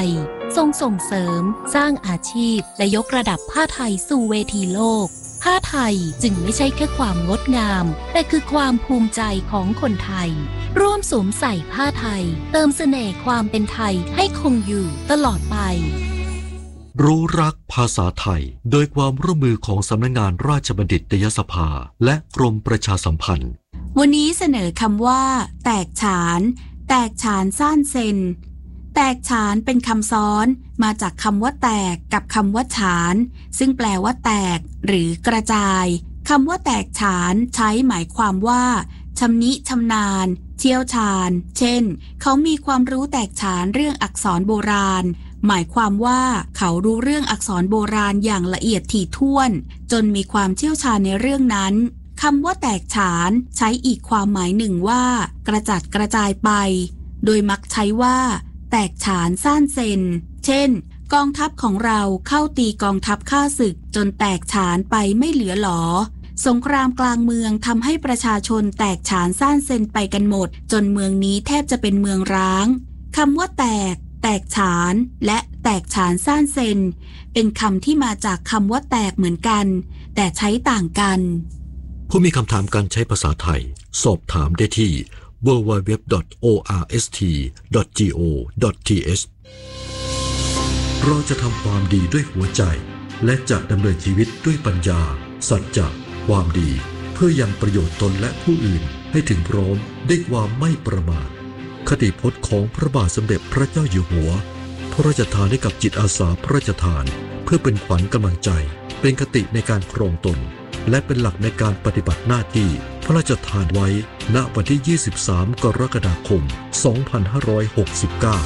ทรงส่งเสริมสร้างอาชีพและยกระดับผ้าไทยสู่เวทีโลกผ้าไทยจึงไม่ใช่แค่ความงดงามแต่คือความภูมิใจของคนไทยร่วมสวมใส่ผ้าไทยเติมเสน่ห์ความเป็นไทยให้คงอยู่ตลอดไปรู้รักภาษาไทยโดยความร่วมมือของสำนักงานราชบัณฑิตยสภาและกรมประชาสัมพันธ์วันนี้เสนอคำว่าแตกฉาน แตกฉานซ่านเซนแตกฉานเป็นคำซ้อนมาจากคำว่าแตกกับคำว่าฉานซึ่งแปลว่าแตกหรือกระจายคำว่าแตกฉานใช้หมายความว่าชำนิชำนาญเชี่ยวชาญเช่นเขามีความรู้แตกฉานเรื่องอักษรโบราณหมายความว่าเขารู้เรื่องอักษรโบราณอย่างละเอียดถี่ถ้วนจนมีความเชี่ยวชาญในเรื่องนั้นคำว่าแตกฉานใช้อีกความหมายหนึ่งว่ากระจัดกระจายไปโดยมักใช้ว่าแตกฉานซ่านเซนเช่นกองทัพของเราเข้าตีกองทัพข้าศึกจนแตกฉานไปไม่เหลือหลอสงครามกลางเมืองทำให้ประชาชนแตกฉานซ่านเซนไปกันหมดจนเมืองนี้แทบจะเป็นเมืองร้างคำว่าแตกแตกฉานและแตกฉานซ่านเซนเป็นคำที่มาจากคำว่าแตกเหมือนกันแต่ใช้ต่างกันผู้มีคำถามการใช้ภาษาไทยสอบถามได้ที่ ดับเบิลยู ดับเบิลยู ดับเบิลยู ดอท โอ อาร์ เอส ที ดอท จี โอ ดอท ที เอช เราจะทำความดีด้วยหัวใจและจะดำเนินชีวิตด้วยปัญญาสัจจะความดีเพื่อยังประโยชน์ตนและผู้อื่นให้ถึงพร้อมด้วยความไม่ประมาทคติพจน์ของพระบาทสมเด็จพระเจ้าอยู่หัวพระราชทานให้กับจิตอาสาพระราชทานเพื่อเป็นขวัญกำลังใจเป็นคติในการครองตนและเป็นหลักในการปฏิบัติหน้าที่พระราชทานไว้ณวันที่ยี่สิบสามกรกฎาคมสองพันห้าร้อยหกสิบเก้า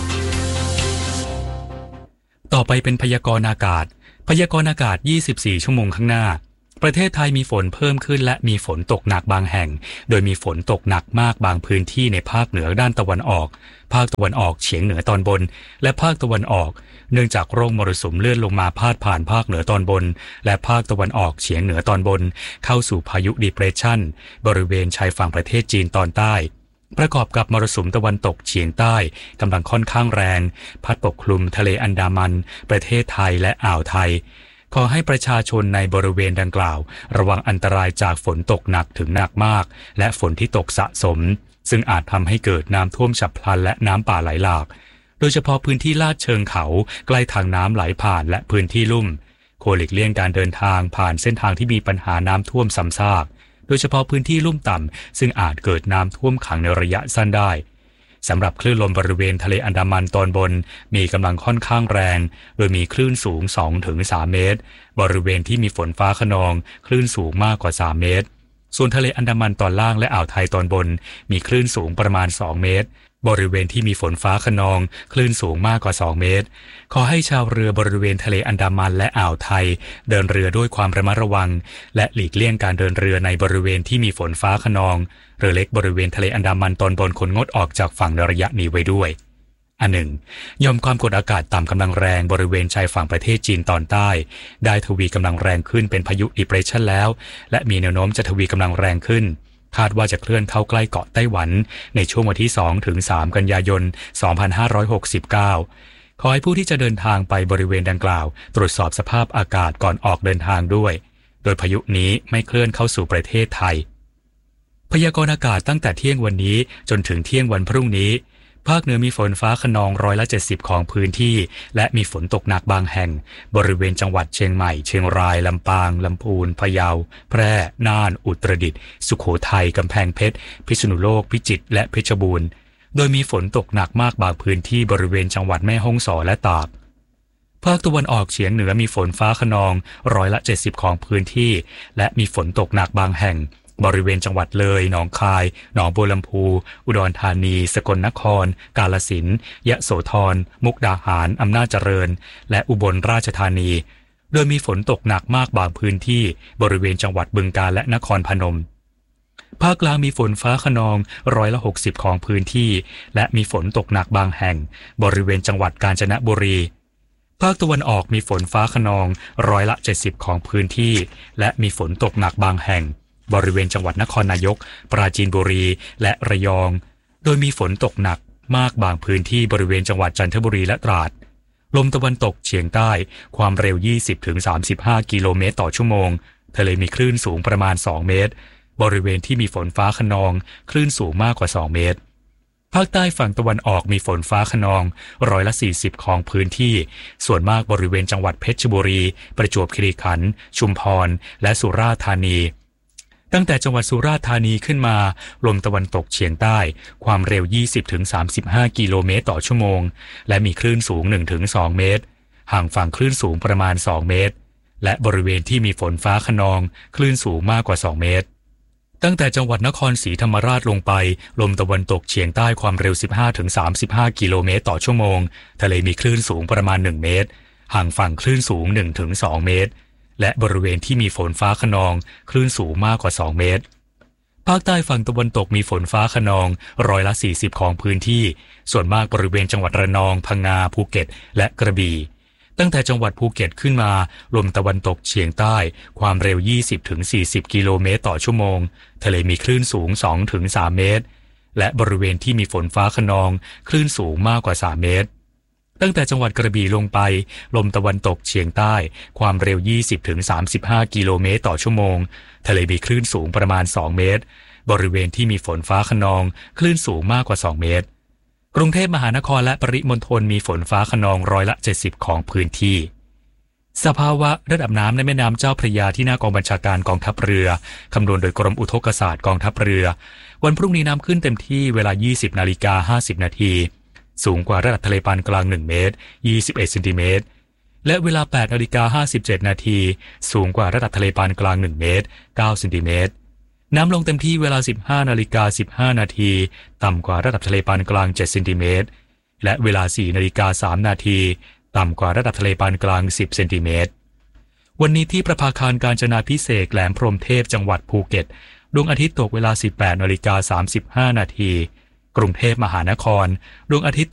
ต่อไปเป็นพยากรณ์อากาศพยากรณ์อากาศยี่สิบสี่ชั่วโมงข้างหน้าประเทศไทยมีฝนเพิ่มขึ้นและมีฝนตกหนักบางแห่งโดยมีฝนตกหนักมากบางพื้นที่ในภาคเหนือด้านตะวันออกภาคตะวันออกเฉียงเหนือตอนบนและภาคตะวันออกเนื่องจากร่องมรสุมเลื่อนลงมาพาดผ่านภาคเหนือตอนบนและภาคตะวันออกเฉียงเหนือตอนบนเข้าสู่พายุดีเพรสชั่นบริเวณชายฝั่งประเทศจีนตอนใต้ประกอบกับมรสุมตะวันตกเฉียงใต้กำลังค่อนข้างแรงพัดปกคลุมทะเลอันดามันประเทศไทยและอ่าวไทยขอให้ประชาชนในบริเวณดังกล่าวระวังอันตรายจากฝนตกหนักถึงหนักมากและฝนที่ตกสะสมซึ่งอาจทำให้เกิดน้ำท่วมฉับพลันและน้ำป่าไหลหลากโดยเฉพาะพื้นที่ลาดเชิงเขาใกล้ทางน้ำไหลผ่านและพื้นที่ลุ่มควรหลีกเลี่ยงการเดินทางผ่านเส้นทางที่มีปัญหาน้ำท่วมซ้ำซากโดยเฉพาะพื้นที่ลุ่มต่ำซึ่งอาจเกิดน้ำท่วมขังในระยะสั้นได้สำหรับคลื่นลมบริเวณทะเลอันดามันตอนบนมีกำลังค่อนข้างแรงโดยมีคลื่นสูง สองถึงสาม เมตรบริเวณที่มีฝนฟ้าคะนองคลื่นสูงมากกว่าสามเมตรส่วนทะเลอันดามันตอนล่างและอ่าวไทยตอนบนมีคลื่นสูงประมาณสองเมตรบริเวณที่มีฝนฟ้าคะนองคลื่นสูงมากกว่าสองเมตรขอให้ชาวเรือบริเวณทะเลอันดามันและอ่าวไทยเดินเรือด้วยความระมัดระวังและหลีกเลี่ยงการเดินเรือในบริเวณที่มีฝนฟ้าคะนองเรือเล็กบริเวณทะเลอันดามันตอนบนควรงดออกจากฝั่งในระยะนี้ไว้ด้วยอันหนึ่งยอมความกดอากาศต่ำกำลังแรงบริเวณชายฝั่งประเทศจีนตอนใต้ได้ทวีกำลังแรงขึ้นเป็นพายุดีเพรสชั่นแล้วและมีแนวโน้มจะทวีกำลังแรงขึ้นคาดว่าจะเคลื่อนเข้าใกล้เกาะไต้หวันในช่วงวันที่สองถึงสามกันยายนสองพันห้าร้อยหกสิบเก้าขอให้ผู้ที่จะเดินทางไปบริเวณดังกล่าวตรวจสอบสภาพอากาศก่อนออกเดินทางด้วยโดยพายุนี้ไม่เคลื่อนเข้าสู่ประเทศไทยพยากรณ์อากาศตั้งแต่เที่ยงวันนี้จนถึงเที่ยงวันพรุ่งนี้ภาคเหนือมีฝนฟ้าคะนองร้อยละเจ็ดสิบของพื้นที่และมีฝนตกหนักบางแห่งบริเวณจังหวัดเชียงใหม่เชียงรายลำปางลำพูนพะเยาแพร่น่านอุตรดิตถ์สุโขทัยกำแพงเพชรพิษณุโลกพิจิตรและเพชรบูรณ์โดยมีฝนตกหนักมากบางพื้นที่บริเวณจังหวัดแม่ฮ่องสอนและตากภาคตะวันออกเฉียงเหนือมีฝนฟ้าคะนองร้อยละเจ็ดสิบของพื้นที่และมีฝนตกหนักบางแห่งบริเวณจังหวัดเลยหนองคายหนองบัวลำพูอุดรธานีสกลนครกาฬสินธุ์ยโสธรมุกดาหารอำนาจเจริญและอุบลราชธานีโดยมีฝนตกหนักมากบางพื้นที่บริเวณจังหวัดบึงกาฬและนครพนมภาคกลางมีฝนฟ้าคะนองร้อยละหกสิบของพื้นที่และมีฝนตกหนักบางแห่งบริเวณจังหวัดกาญจนบุรีภาคตะวันออกมีฝนฟ้าคะนองร้อยละเจ็ดสิบของพื้นที่และมีฝนตกหนักบางแห่งบริเวณจังหวัดนครนายกปราจีนบุรีและระยองโดยมีฝนตกหนักมากบางพื้นที่บริเวณจังหวัดจันทบุรีและตราดลมตะวันตกเฉียงใต้ความเร็ว ยี่สิบถึงสามสิบห้า กิโลเมตรต่อชั่วโมงทะเลมีคลื่นสูงประมาณสองเมตรบริเวณที่มีฝนฟ้าคะนองคลื่นสูงมากกว่าสองเมตรภาคใต้ฝั่งตะวันออกมีฝนฟ้าคะนองร้อยละสี่สิบของพื้นที่ส่วนมากบริเวณจังหวัดเพชรบุรีประจวบคีรีขันธ์ชุมพรและสุราษฎร์ธานีตั้งแต่จังหวัดสุราษฎร์ธานีขึ้นมาลมตะวันตกเฉียงใต้ความเร็ว ยี่สิบถึงสามสิบห้า กิโลเมตรต่อชั่วโมงและมีคลื่นสูง หนึ่งถึงสอง เมตรห่างฝั่งคลื่นสูงประมาณสองเมตรและบริเวณที่มีฝนฟ้าคะนองคลื่นสูงมากกว่าสองเมตรตั้งแต่จังหวัดนครศรีธรรมราชลงไปลมตะวันตกเฉียงใต้ความเร็ว สิบห้าถึงสามสิบห้า กิโลเมตรต่อชั่วโมงทะเลมีคลื่นสูงประมาณหนึ่งเมตรห่างฝั่งคลื่นสูง หนึ่งถึงสอง เมตรและบริเวณที่มีฝนฟ้าคะนองคลื่นสูงมากกว่าสองเมตรภาคใต้ฝั่งตะวันตกมีฝนฟ้าคะนองร้อยละสี่สิบของพื้นที่ส่วนมากบริเวณจังหวัดระนองพังงาภูเก็ตและกระบี่ตั้งแต่จังหวัดภูเก็ตขึ้นมาลมตะวันตกเฉียงใต้ความเร็ว ยี่สิบถึงสี่สิบ กิโลเมตรต่อชั่วโมงทะเลมีคลื่นสูง สองถึงสาม เมตรและบริเวณที่มีฝนฟ้าคะนองคลื่นสูงมากกว่าสามเมตรตั้งแต่จังหวัดกระบี่ลงไปลมตะวันตกเฉียงใต้ความเร็ว ยี่สิบถึงสามสิบห้า กิโลเมตรต่อชั่วโมงทะเลมีคลื่นสูงประมาณสองเมตรบริเวณที่มีฝนฟ้าคะนองคลื่นสูงมากกว่าสองเมตรกรุงเทพมหานครและปริมณฑลมีฝนฟ้าคะนองร้อยละเจ็ดสิบของพื้นที่สภาวะระดับน้ำในแม่น้ำเจ้าพระยาที่หน้ากองบัญชาการกองทัพเรือคำนวณโดยกรมอุทกศาสตร์กองทัพเรือวันพรุ่งนี้น้ำขึ้นเต็มที่เวลา ยี่สิบนาฬิกาห้าสิบนาทีสูงกว่าระดับทะเลปานกลางหนึ่งเมตรยี่สิบเอ็ดเซนติเมตรและเวลา แปดนาฬิกาห้าสิบเจ็ดนาทีสูงกว่าระดับทะเลปานกลางหนึ่งเมตรเก้าเซนติเมตรน้ำลงเต็มที่เวลา สิบห้านาฬิกาสิบห้านาทีต่ำกว่าระดับทะเลปานกลางเจ็ดเซนติเมตรและเวลา สี่นาฬิกาสามนาทีต่ำกว่าระดับทะเลปานกลางสิบเซนติเมตรวันนี้ที่ประภาคารกาญจนาภิเษกแหลมพรหมเทพจังหวัดภูเก็ตดวงอาทิตย์ตกเวลา สิบแปดนาฬิกาสามสิบห้านาทีกรุงเทพมหานครดวงอาทิตย์